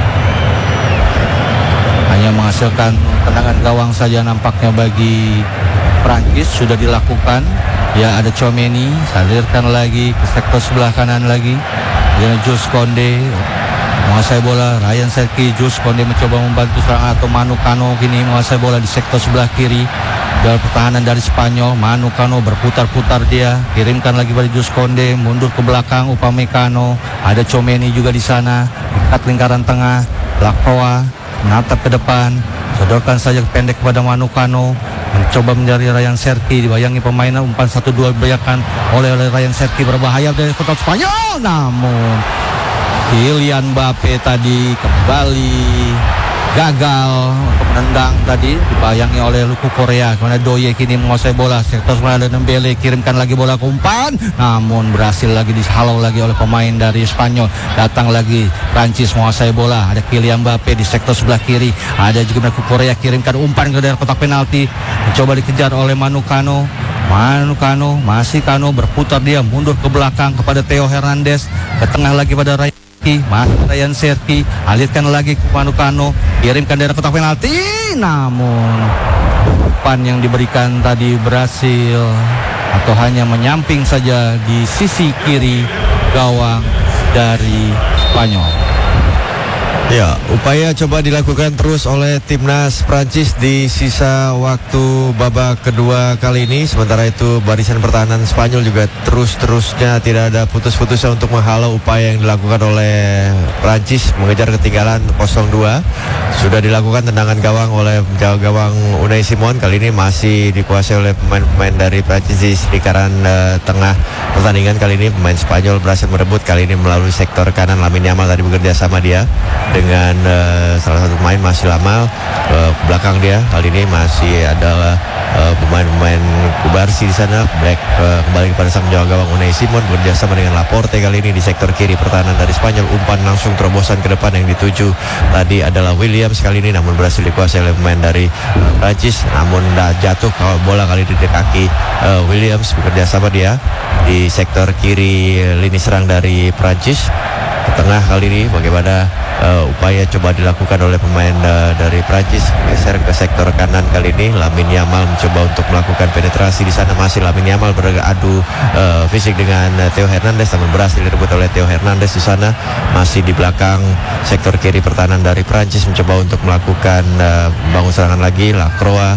Hanya menghasilkan tendangan gawang saja nampaknya bagi Prancis. Sudah dilakukan. Ya, ada Tchouaméni, salirkan lagi ke sektor sebelah kanan lagi. Dengan Jules Koundé menguasai bola. Ryan Cherki, Jules Koundé mencoba membantu serangan atau Manu Kano kini menguasai bola di sektor sebelah kiri. Dari pertahanan dari Spanyol, Manu Kano berputar-putar dia, kirimkan lagi pada Jules Koundé, mundur ke belakang Upamecano. Ada Tchouaméni juga di sana, dekat lingkaran tengah. Lacroix menatap ke depan, sodorkan saja pendek kepada Manu Kano, mencoba mencari Ryan Cherki, dibayangi pemain umpan 1-2 dibayangkan oleh Ryan Cherki, berbahaya dari kota Spanyol, namun Kylian Mbappe tadi kembali gagal untuk menendang tadi, dibayangi oleh Luku Korea. Kemudian Doye kini menguasai bola sektor sebelah dan Dembele, kirimkan lagi bola ke umpan, namun berhasil lagi dihalau lagi oleh pemain dari Spanyol. Datang lagi Prancis menguasai bola, ada Kylian Mbappe di sektor sebelah kiri, ada juga Luku Korea, kirimkan umpan ke daerah kotak penalti, mencoba dikejar oleh Manu Kano. Masih Kano berputar dia, mundur ke belakang kepada Theo Hernandez, ke tengah lagi pada Ryan Cherki, alirkan lagi ke Manu Kano, kirimkan daerah kotak penalti, namun umpan yang diberikan tadi berhasil atau hanya menyamping saja di sisi kiri gawang dari Spanyol. Ya, upaya coba dilakukan terus oleh timnas Prancis di sisa waktu babak kedua kali ini. Sementara itu barisan pertahanan Spanyol juga terus-terusnya tidak ada putus-putusnya untuk menghalau upaya yang dilakukan oleh Prancis mengejar ketinggalan 0-2. Sudah dilakukan tendangan gawang oleh gawang Unai Simon. Kali ini masih dikuasai oleh pemain-pemain dari Prancis di lingkaran tengah pertandingan. Kali ini pemain Spanyol berhasil merebut, kali ini melalui sektor kanan. Lamine Yamal tadi bekerja sama dia dengan salah satu pemain masih lama belakang dia. Kali ini masih adalah pemain-pemain Kubarsi di sana. Black kembali kepada sang penjaga gawang Unai Simon bekerja sama dengan Laporte kali ini di sektor kiri pertahanan dari Spanyol. Umpan langsung terobosan ke depan yang dituju tadi adalah Williams kali ini, namun berhasil dikuasai oleh pemain dari Prancis. Namun jatuh bola kali ini di kaki Williams, bekerja sama dia di sektor kiri lini serang dari Prancis. Ke tengah kali ini bagaimana upaya coba dilakukan oleh pemain dari Prancis, geser ke sektor kanan kali ini. Lamine Yamal mencoba untuk melakukan penetrasi di sana. Masih Lamine Yamal beradu fisik dengan Theo Hernandez, namun berhasil direbut oleh Theo Hernandez di sana. Masih di belakang sektor kiri pertahanan dari Prancis mencoba untuk melakukan bangun serangan lagi. Lacroix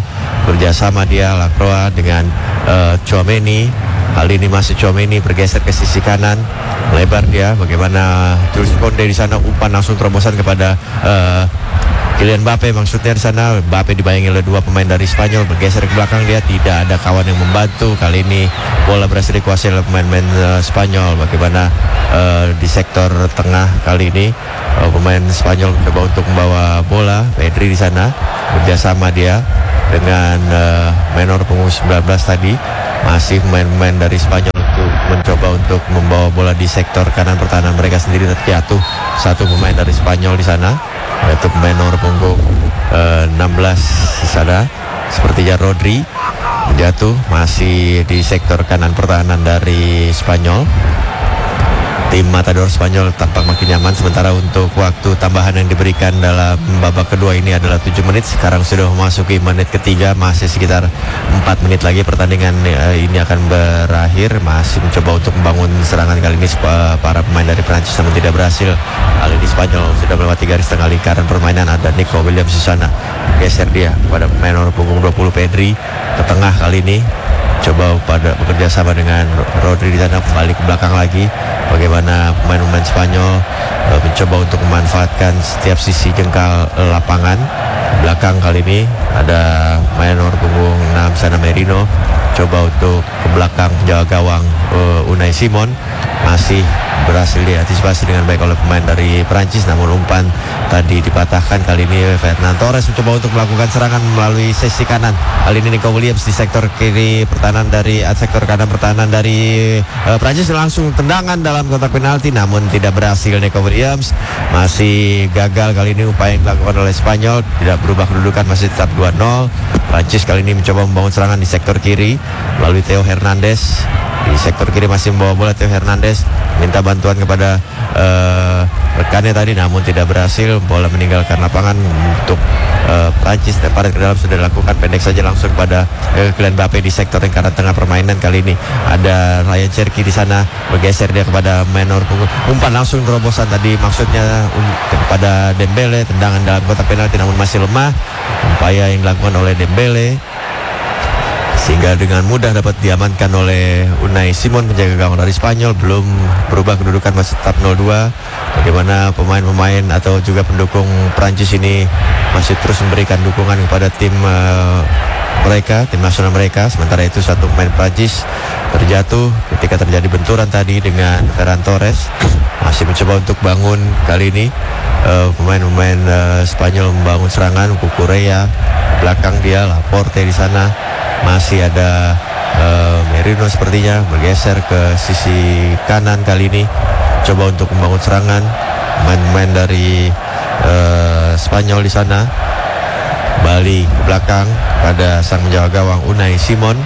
kerjasama dia Lacroix dengan Tchouaméni. Kali ini masih Tchouaméni bergeser ke sisi kanan, melebar dia. Bagaimana Jules Koundé di sana, umpan langsung terobosan kepada Kylian Mbappe maksudnya di sana. Mbappe dibayangi oleh dua pemain dari Spanyol, bergeser ke belakang dia, tidak ada kawan yang membantu. Kali ini bola berhasil dikuasai oleh pemain-pemain Spanyol. Bagaimana di sektor tengah kali ini pemain Spanyol coba untuk membawa bola. Pedri di sana kerjasama dia dengan menor punggung 19 tadi. Masih pemain-pemain dari Spanyol untuk mencoba untuk membawa bola di sektor kanan pertahanan mereka sendiri, terjatuh satu pemain dari Spanyol di sana, yaitu pemain nomor punggung 16 di sana, sepertinya Rodri, jatuh masih di sektor kanan pertahanan dari Spanyol. Tim Matador Spanyol tampak makin nyaman, sementara untuk waktu tambahan yang diberikan dalam babak kedua ini adalah 7 menit. Sekarang sudah memasuki menit ketiga, masih sekitar 4 menit lagi pertandingan ini akan berakhir. Masih mencoba untuk membangun serangan kali ini para pemain dari Prancis, namun tidak berhasil. Kali ini Spanyol sudah melewati garis tengah lingkaran permainan. Ada Nico Williams di sana, geser dia pada pemain nomor punggung 20 Pedri ke tengah kali ini. Coba pada bekerja sama dengan Rodri di sana, kembali ke belakang lagi. Bagaimana pemain-pemain Spanyol mencoba untuk memanfaatkan setiap sisi jengkal lapangan. Belakang kali ini ada pemain nomor punggung 6 sana Merino, coba untuk ke belakang penjaga gawang Unai Simon, masih berhasil diantisipasi dengan baik oleh pemain dari Prancis, namun umpan tadi dipatahkan. Kali ini Fernand Torres mencoba untuk melakukan serangan melalui sisi kanan. Kali ini Nico Williams di sektor kiri pertahanan dari sektor kanan pertahanan dari Prancis, langsung tendangan dalam kotak penalti, namun tidak berhasil. Nico Williams masih gagal. Kali ini upaya yang dilakukan oleh Spanyol tidak berubah kedudukan, masih tetap 2-0. Prancis kali ini mencoba membangun serangan di sektor kiri melalui Theo Hernandez. Di sektor kiri masih membawa bola Theo Hernandez, minta bantuan kepada rekannya tadi, namun tidak berhasil. Bola meninggalkan lapangan untuk Prancis. Temparan ke dalam sudah dilakukan, pendek saja langsung kepada Kylian Mbappe di sektor lingkaran tengah permainan. Kali ini ada Ryan Cherki di sana, bergeser dia kepada menor punggung, umpan langsung terobosan tadi maksudnya kepada Dembele. Tendangan dalam kotak penalti namun masih lemah upaya yang dilakukan oleh Dembele, sehingga dengan mudah dapat diamankan oleh Unai Simon, penjaga gawang dari Spanyol. Belum berubah kedudukan, masih tetap 0-2. Bagaimana pemain-pemain atau juga pendukung Prancis ini masih terus memberikan dukungan kepada tim mereka, tim nasional mereka. Sementara itu satu pemain Prancis terjatuh ketika terjadi benturan tadi dengan Ferran Torres. Masih mencoba untuk bangun kali ini pemain-pemain Spanyol membangun serangan. Cucurella belakang dia, Laporte di sana. Masih ada Merino sepertinya bergeser ke sisi kanan kali ini, coba untuk membangun serangan. Main-main dari Spanyol di sana balik ke belakang pada sang penjaga gawang Unai Simon,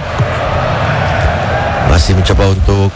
masih mencoba untuk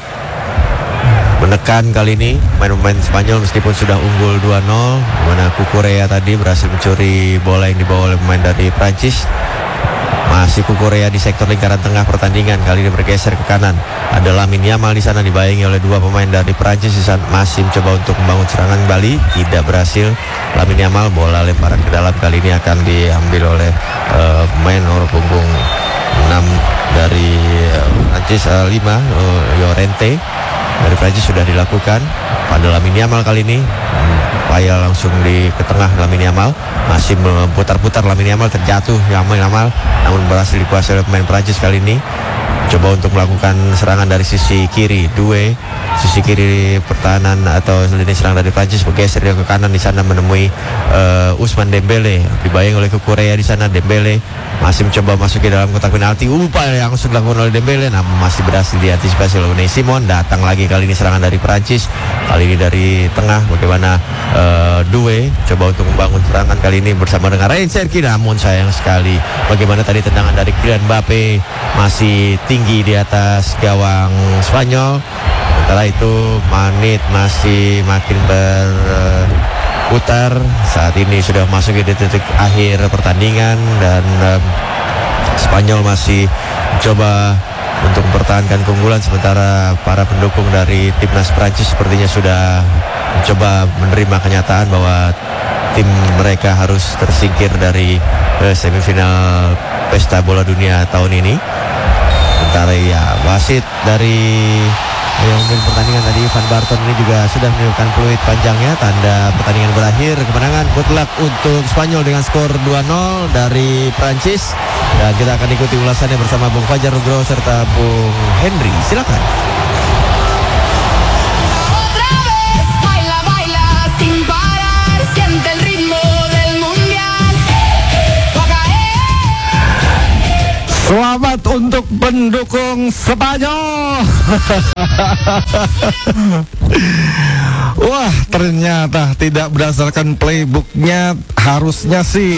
menekan kali ini main-main Spanyol meskipun sudah unggul 2-0. Mana Cucurella tadi berhasil mencuri bola yang dibawa oleh pemain dari Prancis. Masih Cucurella di sektor lingkaran tengah pertandingan, kali ini bergeser ke kanan. Ada Lamine Yamal di sana dibayangi oleh dua pemain dari Prancis di sana, masih mencoba untuk membangun serangan kembali, tidak berhasil. Lamine Yamal, bola lemparan ke dalam kali ini akan diambil oleh pemain nomor punggung 6 dari Prancis, 5 Llorente dari Prancis sudah dilakukan pada Lamine Yamal kali ini. Upaya langsung ke tengah Lamine Yamal, masih memutar-putar Lamine Yamal, terjatuh Lamine Yamal, namun berhasil dikuasai oleh pemain Prancis kali ini. Coba untuk melakukan serangan dari sisi kiri, sisi kiri pertahanan atau lini serang dari Prancis, bergeser dia ke kanan di sana menemui Ousmane Dembele, dibayang oleh Cucurella di sana. Dembele masih mencoba masuk ke dalam kotak penalti, upaya yang langsung dilakukan oleh Dembele namun masih berhasil diantisipasi oleh Unai Simon. Datang lagi kali ini serangan dari Prancis, kali ini dari tengah. Bagaimana Doué coba untuk membangun serangan kali ini bersama dengan Ryan Cherki, namun sayang sekali bagaimana tadi tendangan dari Kylian Mbappe masih tinggi di atas gawang Spanyol. Sementara itu menit masih makin berputar. Saat ini sudah masuk di titik akhir pertandingan dan Spanyol masih mencoba untuk mempertahankan keunggulan, sementara para pendukung dari timnas Prancis sepertinya sudah mencoba menerima kenyataan bahwa tim mereka harus tersingkir dari semifinal pesta bola dunia tahun ini. Sementara ya wasit dari yang memimpin pertandingan tadi Van Barton ini juga sudah menunjukkan peluit panjangnya, tanda pertandingan berakhir, kemenangan mutlak untuk Spanyol dengan skor 2-0 dari Prancis. Dan kita akan ikuti ulasannya bersama Bung Fajar Nugroho serta Bung Henry. Silakan. Selamat untuk pendukung Spanyol. Wah, ternyata tidak berdasarkan playbooknya. Harusnya sih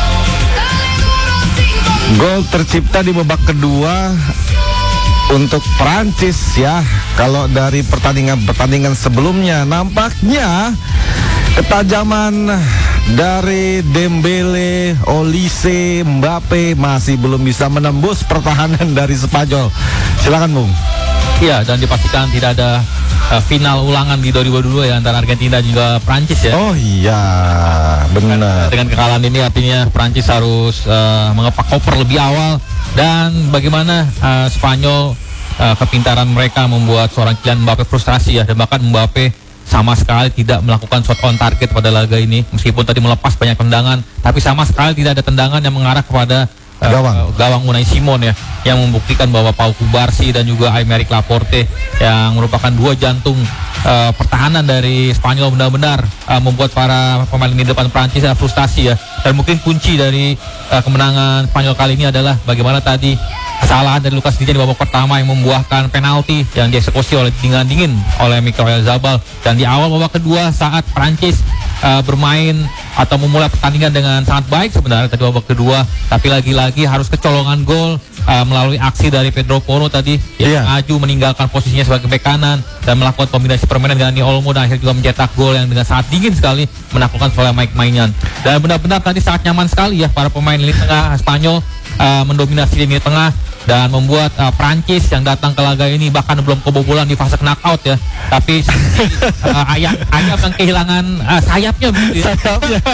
gol tercipta di babak kedua untuk Prancis ya. Kalau dari pertandingan sebelumnya nampaknya ketajaman dari Dembele, Olise, Mbappe masih belum bisa menembus pertahanan dari Spanyol. Silakan Bung. Iya, dan dipastikan tidak ada final ulangan di 2022 ya antara Argentina dan juga Prancis ya. Oh iya, benar. Dengan kekalahan ini artinya Prancis harus mengepak koper lebih awal, dan bagaimana Spanyol kepintaran mereka membuat seorang Kylian Mbappe frustrasi ya, dan bahkan Mbappe sama sekali tidak melakukan shot on target pada laga ini, meskipun tadi melepas banyak tendangan, tapi sama sekali tidak ada tendangan yang mengarah kepada gawang Unai Simon ya, yang membuktikan bahwa Pau Cubarsí dan juga Aymeric Laporte yang merupakan dua jantung pertahanan dari Spanyol benar-benar membuat para pemain lini depan Prancis frustasi ya. Dan mungkin kunci dari kemenangan Spanyol kali ini adalah bagaimana tadi kesalahan dari Lucas Digne di babak pertama yang membuahkan penalti yang dieksekusi dengan dingin oleh Mikel Oyarzabal. Dan di awal babak kedua saat Prancis bermain atau memulai pertandingan dengan sangat baik sebenarnya tadi babak kedua, tapi lagi-lagi harus kecolongan gol melalui aksi dari Pedro Porro tadi yang maju meninggalkan posisinya sebagai bek kanan dan melakukan kombinasi permainan dengan Dani Olmo, dan akhirnya juga mencetak gol yang dengan sangat dingin sekali menaklukkan oleh Mike Maignan. Dan benar-benar tadi sangat nyaman sekali ya para pemain lini tengah Spanyol mendominasi lini tengah dan membuat Prancis yang datang ke laga ini bahkan belum kebobolan di fase knockout ya, tapi ayam yang kehilangan sayapnya begitu ya.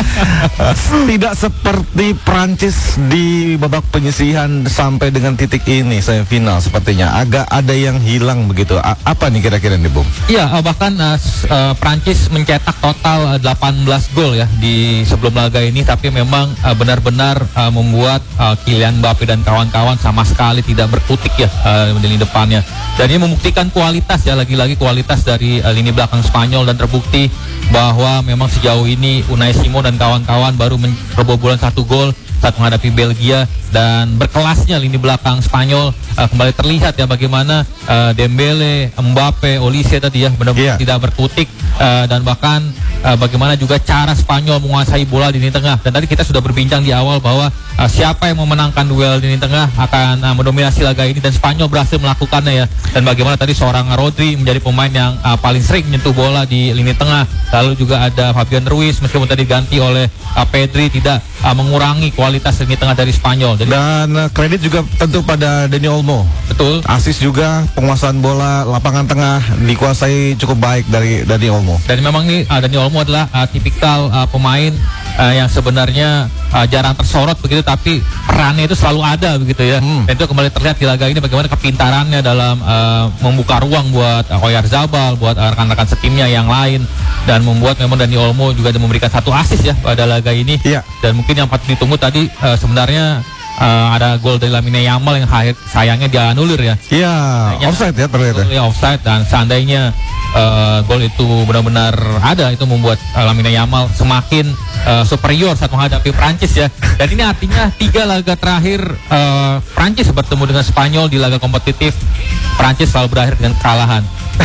Tidak seperti Prancis di babak penyisihan sampai dengan titik ini semifinal, sepertinya agak ada yang hilang begitu. Apa nih kira-kira nih Bung? Iya, bahkan Prancis mencetak total 18 gol ya di sebelum laga ini, tapi memang benar-benar membuat Kylian Mbappe dan kawan-kawan sama sekali tidak berkutik ya di lini depannya. Dan ini membuktikan kualitas ya, lagi-lagi kualitas dari lini belakang Spanyol, dan terbukti bahwa memang sejauh ini Unai Simon dan kawan-kawan baru kebobolan 1 gol saat menghadapi Belgia, dan berkelasnya lini belakang Spanyol kembali terlihat ya bagaimana Dembele, Mbappe, Olise tadi ya benar-benar tidak berkutik, dan bahkan bagaimana juga cara Spanyol menguasai bola di lini tengah. Dan tadi kita sudah berbincang di awal bahwa siapa yang memenangkan duel di lini tengah akan mendominasi laga ini, dan Spanyol berhasil melakukannya ya. Dan bagaimana tadi seorang Rodri menjadi pemain yang paling sering menyentuh bola di lini tengah. Lalu juga ada Fabian Ruiz, meskipun tadi diganti oleh Pedri, tidak mengurangi kualitas lini tengah dari Spanyol. Jadi, dan kredit juga tentu pada Dani Olmo. Betul. Asis juga, penguasaan bola lapangan tengah dikuasai cukup baik dari Dani Olmo. Dan memang ini Dani Olmo adalah tipikal pemain yang sebenarnya jarang tersorot begitu, tapi perannya itu selalu ada begitu ya. Dan itu kembali terlihat di laga ini bagaimana kepintarannya dalam membuka ruang buat Oyarzabal, buat rekan-rekan setimnya yang lain, dan membuat memang Dani Olmo juga memberikan 1 assist ya pada laga ini. Dan mungkin yang patut ditunggu tadi sebenarnya ada gol dari Lamine Yamal yang sayangnya dianulir ya. Iya, offside ya ternyata. Ya offside, dan seandainya gol itu benar-benar ada, itu membuat Lamine Yamal semakin superior saat menghadapi Prancis ya. Dan ini artinya 3 laga terakhir Prancis bertemu dengan Spanyol di laga kompetitif, Prancis selalu berakhir dengan kekalahan.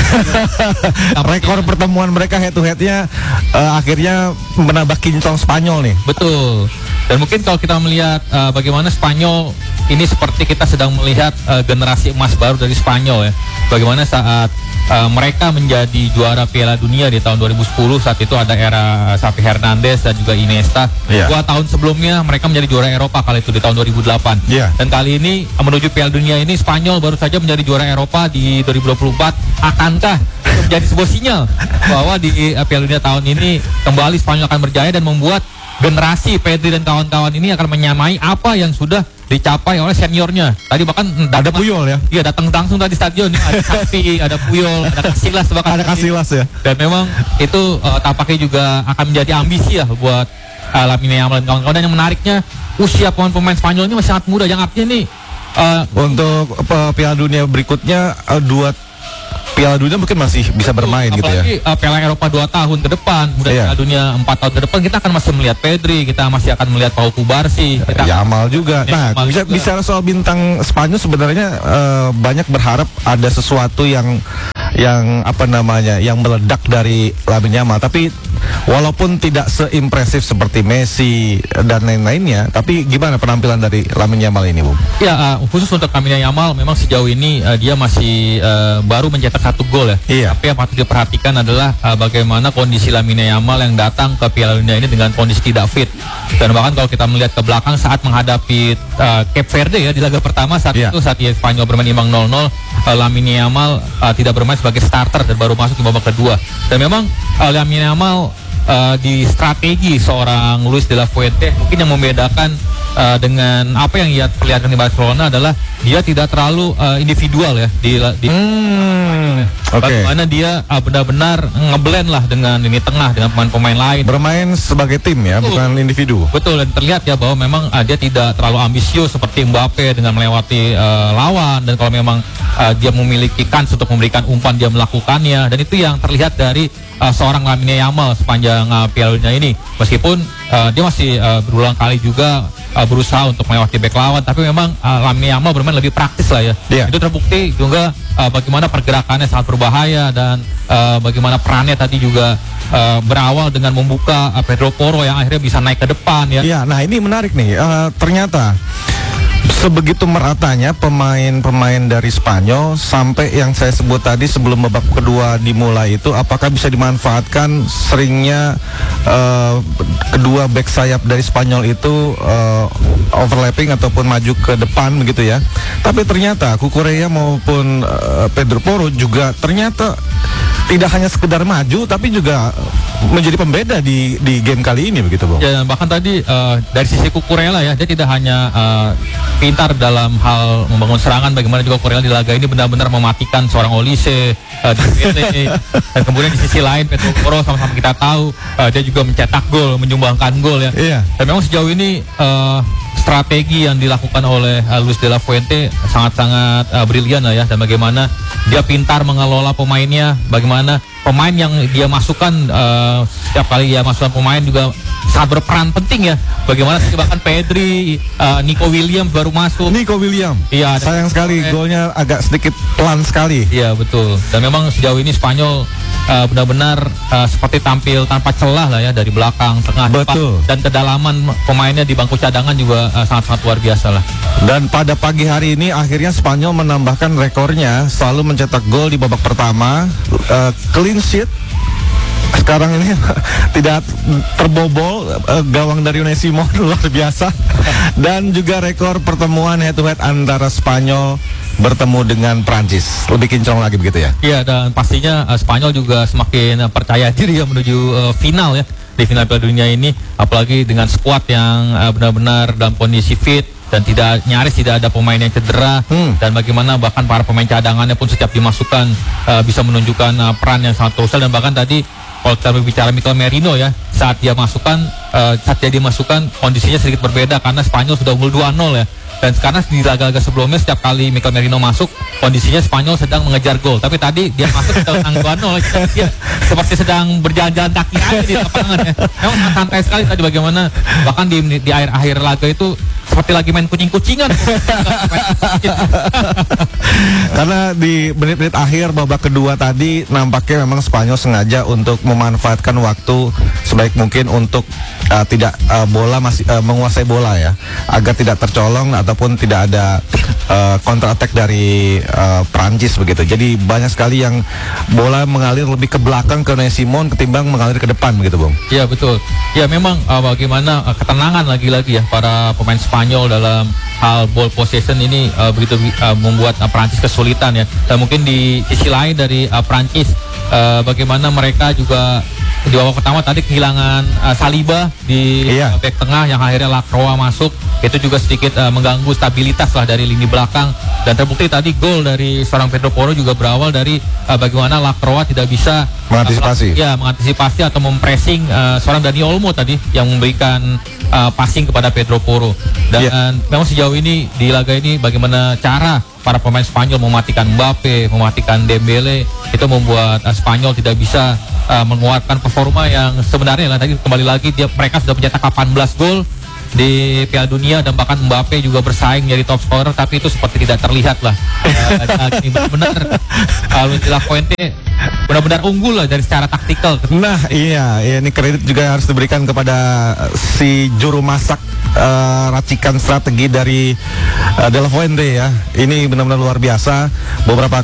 Rekor pertemuan mereka head to headnya akhirnya menambah kinclong Spanyol nih. Betul. Dan mungkin kalau kita melihat bagaimana Spanyol ini, seperti kita sedang melihat generasi emas baru dari Spanyol ya. Bagaimana saat mereka menjadi juara Piala Dunia di tahun 2010, saat itu ada era Xavi Hernandez dan juga Iniesta. 2 tahun sebelumnya mereka menjadi juara Eropa kali itu di tahun 2008. Dan kali ini menuju Piala Dunia ini Spanyol baru saja menjadi juara Eropa di 2024. Akankah itu menjadi sebuah sinyal bahwa di Piala Dunia tahun ini kembali Spanyol akan berjaya dan membuat generasi Pedri dan kawan-kawan ini akan menyamai apa yang sudah dicapai oleh seniornya. Tadi bahkan Ada Puyol ya. Iya, datang langsung tadi stadion nih. Ada Sakti, ada Puyol, ada Casillas bahkan. Ada Casillas ya. Dan memang itu tampaknya juga akan menjadi ambisi ya buat Lamine Yamal dan kawan-kawan. Dan yang menariknya usia pemain Spanyol ini masih sangat muda. Yang artinya nih Untuk Piala Dunia berikutnya 2 Piala Dunia mungkin masih bisa bermain gitu ya. Apalagi Piala Eropa 2 tahun ke depan, kemudian Piala Dunia 4 tahun ke depan, kita akan masih melihat Pedri, kita masih akan melihat Pau Kubarsi, Yamal juga. Nah, Yamal juga. bicara soal bintang Spanyol sebenarnya banyak berharap ada sesuatu yang apa namanya, yang meledak dari Lamine Yamal. Tapi walaupun tidak seimpresif seperti Messi dan lain-lainnya, tapi gimana penampilan dari Lamine Yamal ini, Bung? Ya, khusus untuk Lamine Yamal memang sejauh ini dia masih baru mencetak 1 gol ya. Iya. Tapi yang patut diperhatikan adalah bagaimana kondisi Lamine Yamal yang datang ke Piala Dunia ini dengan kondisi tidak fit. Dan bahkan kalau kita melihat ke belakang saat menghadapi Cape Verde ya di laga pertama saat itu saat Spanyol bermain imbang 0-0, Lamine Yamal tidak bermain sebagai starter dan baru masuk di babak kedua. Dan memang Lamine Yamal di strategi seorang Luis de la Fuente mungkin yang membedakan dengan apa yang ia perlihatkan di Barcelona adalah dia tidak terlalu individual ya bagaimana dia benar-benar ngeblend lah dengan lini tengah dengan pemain-pemain lain, Bermain sebagai tim ya, bukan individu. betul, dan terlihat ya bahwa memang dia tidak terlalu ambisius seperti Mbappe dengan melewati lawan, dan kalau memang dia memiliki kans untuk memberikan umpan dia melakukannya, dan itu yang terlihat dari seorang Lamine Yamal sepanjang Piala Dunia ini. Meskipun dia masih berulang kali juga berusaha untuk melewati bek lawan, tapi memang Lamine Yamal bermain lebih praktis lah ya. Itu terbukti juga bagaimana pergerakannya sangat berbahaya, dan bagaimana perannya tadi juga berawal dengan membuka Pedro Porro yang akhirnya bisa naik ke depan ya. Iya, nah ini menarik nih. Ternyata sebegitu meratanya pemain-pemain dari Spanyol sampai yang saya sebut tadi sebelum babak kedua dimulai itu, apakah bisa dimanfaatkan seringnya kedua back sayap dari Spanyol itu overlapping ataupun maju ke depan begitu ya. Tapi ternyata Cucurella maupun Pedro Porro juga ternyata tidak hanya sekedar maju tapi juga menjadi pembeda di game kali ini begitu, Bung. Ya, bahkan tadi dari sisi Cucurella ya, dia tidak hanya pintar dalam hal membangun serangan, bagaimana juga Cucurella di laga ini benar-benar mematikan seorang Olise, dan kemudian di sisi lain Pedro Porro sama-sama kita tahu dia juga mencetak gol, menyumbangkan gol ya. Iya. Dan memang sejauh ini strategi yang dilakukan oleh Luis de la Fuente sangat-sangat brilian lah ya, dan bagaimana dia pintar mengelola pemainnya, bagaimana pemain yang dia masukkan setiap kali dia masukkan pemain juga sangat berperan penting ya. Bagaimana bahkan Pedri, Nico Williams baru masuk. Nico Williams. Iya, sayang sekali golnya agak sedikit pelan sekali. Iya, betul. Dan memang sejauh ini Spanyol benar-benar seperti tampil tanpa celah lah ya, dari belakang, tengah, betul, depan, dan kedalaman pemainnya di bangku cadangan juga sangat-sangat luar biasa lah. Dan pada pagi hari ini akhirnya Spanyol menambahkan rekornya selalu mencetak gol di babak pertama, clean sheet. Sekarang ini tidak terbobol, gawang dari Unai Simon luar biasa. Dan juga rekor pertemuan head to head antara Spanyol bertemu dengan Prancis lebih kinclong lagi begitu ya. Iya, dan pastinya Spanyol juga semakin percaya diri ya menuju final ya, di final Piala Dunia ini, apalagi dengan skuad yang benar-benar dalam kondisi fit dan nyaris tidak ada pemain yang cedera, dan bagaimana bahkan para pemain cadangannya pun setiap dimasukkan bisa menunjukkan peran yang sangat krusial. Dan bahkan tadi kalau kita berbicara Mikel Merino ya, saat dia dimasukkan kondisinya sedikit berbeda karena Spanyol sudah unggul 2-0 ya. Dan sekarang di laga-laga sebelumnya setiap kali Mikel Merino masuk kondisinya Spanyol sedang mengejar gol, tapi tadi dia masuk sudah menang 2-0. Dia seperti sedang berjalan-jalan kaki aja di lapangan ya. Memang santai sekali tadi, bagaimana bahkan di akhir laga itu seperti lagi main kucing-kucingan. Karena di menit-menit akhir babak kedua tadi nampaknya memang Spanyol sengaja untuk memanfaatkan waktu sebaik mungkin untuk tidak bola masih menguasai bola ya, agar tidak tercolong ataupun tidak ada counter attack dari Prancis begitu. Jadi banyak sekali yang bola mengalir lebih ke belakang ke Unai Simon ketimbang mengalir ke depan begitu, Bung. Iya, betul. Ya memang bagaimana ketenangan lagi-lagi ya para pemain Spanyol dalam hal ball possession ini begitu membuat Prancis kesulitan ya. Dan mungkin di sisi lain dari Prancis bagaimana mereka juga di babak pertama tadi kehilangan Saliba di back tengah yang akhirnya Lacroix masuk, itu juga sedikit mengganggu stabilitas lah dari lini belakang, dan terbukti tadi gol dari seorang Pedro Porro juga berawal dari bagaimana Lacroix tidak bisa mengantisipasi atau mempressing seorang Dani Olmo tadi yang memberikan passing kepada Pedro Porro. Dan memang sejauh ini di laga ini bagaimana cara para pemain Spanyol mematikan Mbappe, mematikan Dembele, itu membuat Spanyol tidak bisa mengeluarkan performa yang sebenarnya lah. Tadi kembali lagi mereka sudah mencetak 18 gol di Piala Dunia, dan bahkan Mbappe juga bersaing jadi top scorer, tapi itu seperti tidak terlihat lah. Ini benar-benar Luis de la Fuente benar-benar unggul lah dari secara taktikal. Nah ini kredit juga harus diberikan kepada si juru masak racikan strategi dari De La Fuente ya. Ini benar-benar luar biasa. Beberapa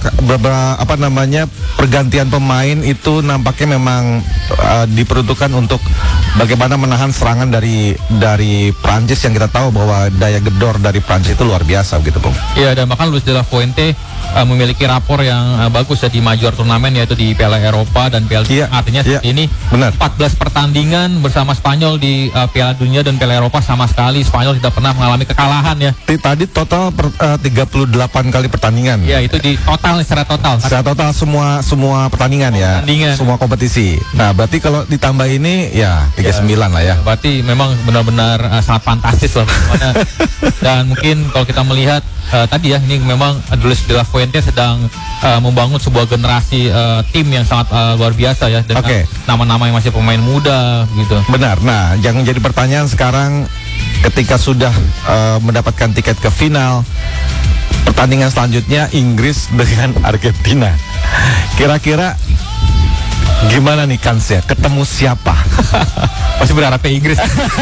pergantian pemain itu nampaknya memang diperuntukkan untuk bagaimana menahan serangan dari Prancis, yang kita tahu bahwa daya gedor dari Prancis itu luar biasa gitu, Bung. Iya, dan bahkan Luis de la Fuente memiliki rapor yang bagus ya di major turnamen, yaitu di Piala Eropa dan Piala Dunia. Artinya ini 14 pertandingan bersama Spanyol di Piala Dunia dan Piala Eropa, sama sekali Spanyol tidak pernah mengalami kekalahan ya. Tadi total 38 kali pertandingan. Ya, itu di total, secara total. Secara total semua pertandingan ya. Semua kompetisi. Nah, berarti kalau ditambah ini ya 39 lah ya. Berarti memang benar-benar sangat fantastis lah. Dan mungkin kalau kita melihat tadi ya, ini memang Luis de la Fuente sedang membangun sebuah generasi tim yang sangat luar biasa ya, dengan nama-nama yang masih pemain muda gitu. Benar. Nah, yang menjadi pertanyaan sekarang, ketika sudah mendapatkan tiket ke final, pertandingan selanjutnya Inggris dengan Argentina. Kira-kira gimana nih kansnya? Ketemu siapa? Pasti berharapnya Inggris.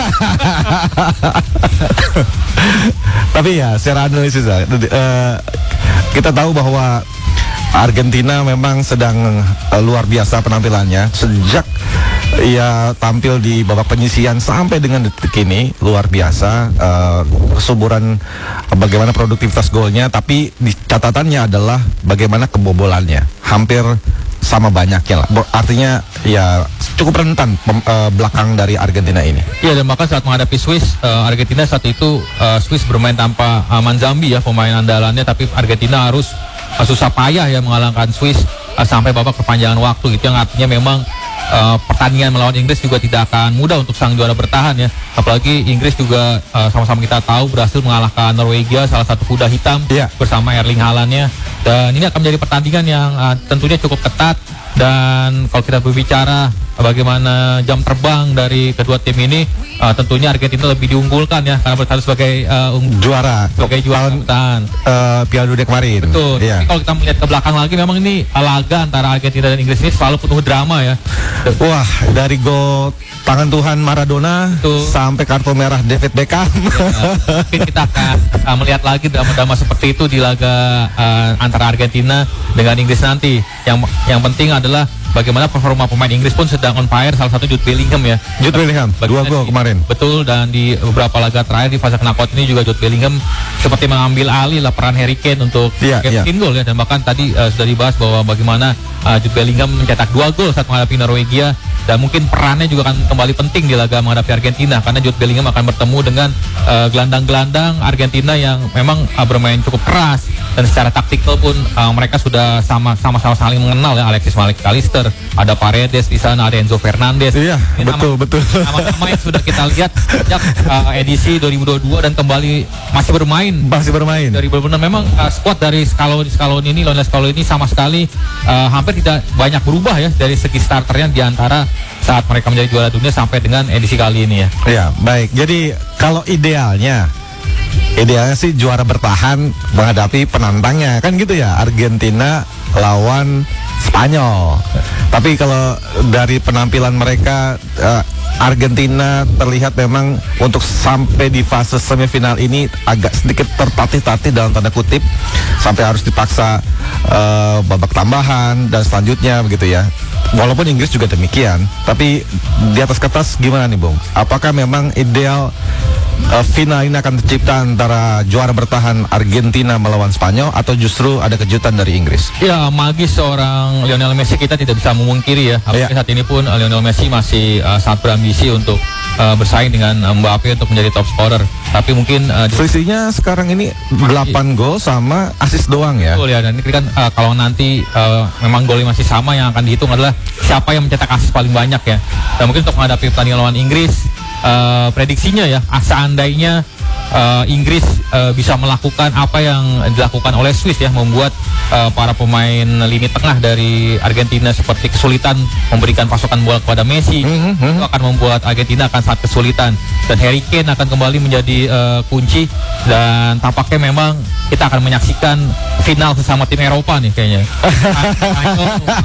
Tapi ya, secara analisis kita tahu bahwa Argentina memang sedang luar biasa penampilannya sejak ia tampil di babak penyisihan sampai dengan detik ini. Luar biasa kesuburan, bagaimana produktivitas golnya, tapi di catatannya adalah bagaimana kebobolannya hampir sama banyaknya lah. Artinya ya cukup rentan belakang dari Argentina ini. Iya, dan bahkan saat menghadapi Swiss, Argentina saat itu Swiss bermain tanpa Manzambi ya, pemain andalannya, tapi Argentina harus susah payah ya mengalahkan Swiss sampai babak perpanjangan waktu gitu, yang artinya memang pertandingan melawan Inggris juga tidak akan mudah untuk sang juara bertahan ya. Apalagi Inggris juga sama-sama kita tahu berhasil mengalahkan Norwegia, salah satu kuda hitam bersama Erling Haalandnya. Dan ini akan menjadi pertandingan yang tentunya cukup ketat. Dan kalau kita berbicara bagaimana jam terbang dari kedua tim ini, tentunya Argentina lebih diunggulkan ya, karena berstatus sebagai juara bertahan Piala Dunia kemarin. Betul. Tapi kalau kita melihat ke belakang lagi, memang ini laga antara Argentina dan Inggris ini selalu penuh drama ya. Wah, dari gol tangan Tuhan Maradona sampai kartu merah David Beckham. Mungkin kita akan melihat lagi drama-drama seperti itu di laga antara Argentina dengan Inggris nanti. Yang penting adalah bagaimana performa pemain Inggris pun sedang on fire, salah satu Jude Bellingham ya. Jude Bellingham, 2 gol kemarin. Betul, dan di beberapa laga terakhir di fase knockout ini juga Jude Bellingham seperti mengambil alih lah peran Harry Kane untuk bikin gol ya. Dan bahkan tadi sudah dibahas bahwa bagaimana Jude Bellingham mencetak 2 gol saat menghadapi Norwegia, dan mungkin perannya juga akan kembali penting di laga menghadapi Argentina, karena Jude Bellingham akan bertemu dengan gelandang-gelandang Argentina yang memang bermain cukup keras, dan secara taktikal pun mereka sudah sama-sama saling mengenal ya. Alexis McAllister, ada Paredes di sana, ada Enzo Fernandez. Iya, betul. Nama-nama yang sudah kita lihat sejak edisi 2022 dan kembali masih bermain. 2026 memang skuad dari Scaloni ini, Lionel Scaloni sama sekali hampir tidak banyak berubah ya dari segi starternya di antara saat mereka menjadi juara dunia sampai dengan edisi kali ini ya. Iya, baik. Jadi kalau idealnya sih juara bertahan menghadapi penantangnya, kan gitu ya, Argentina lawan Spanyol. Tapi kalau dari penampilan mereka, Argentina terlihat memang untuk sampai di fase semifinal ini agak sedikit tertatih-tatih dalam tanda kutip, sampai harus dipaksa babak tambahan dan selanjutnya begitu ya. Walaupun Inggris juga demikian, tapi di atas kertas gimana nih, Bung? Apakah memang ideal final ini akan tercipta antara juara bertahan Argentina melawan Spanyol atau justru ada kejutan dari Inggris? Ya, magis seorang Lionel Messi kita tidak bisa memungkiri ya. Apalagi saat ini pun Lionel Messi masih sangat berambisi untuk bersaing dengan Mbappe untuk menjadi top scorer. Tapi mungkin selisihnya sekarang ini 8 gol sama assist doang ya. Betul ya, dan ini kan kalau nanti memang golnya masih sama, yang akan dihitung adalah siapa yang mencetak assist paling banyak ya. Dan mungkin untuk menghadapi pertandingan lawan Inggris, prediksinya ya, seandainya Inggris bisa melakukan apa yang dilakukan oleh Swiss ya, membuat para pemain lini tengah dari Argentina seperti kesulitan memberikan pasokan bola kepada Messi, itu akan membuat Argentina akan sangat kesulitan, dan Harry Kane akan kembali menjadi kunci, dan tampaknya memang kita akan menyaksikan final sesama tim Eropa nih kayaknya.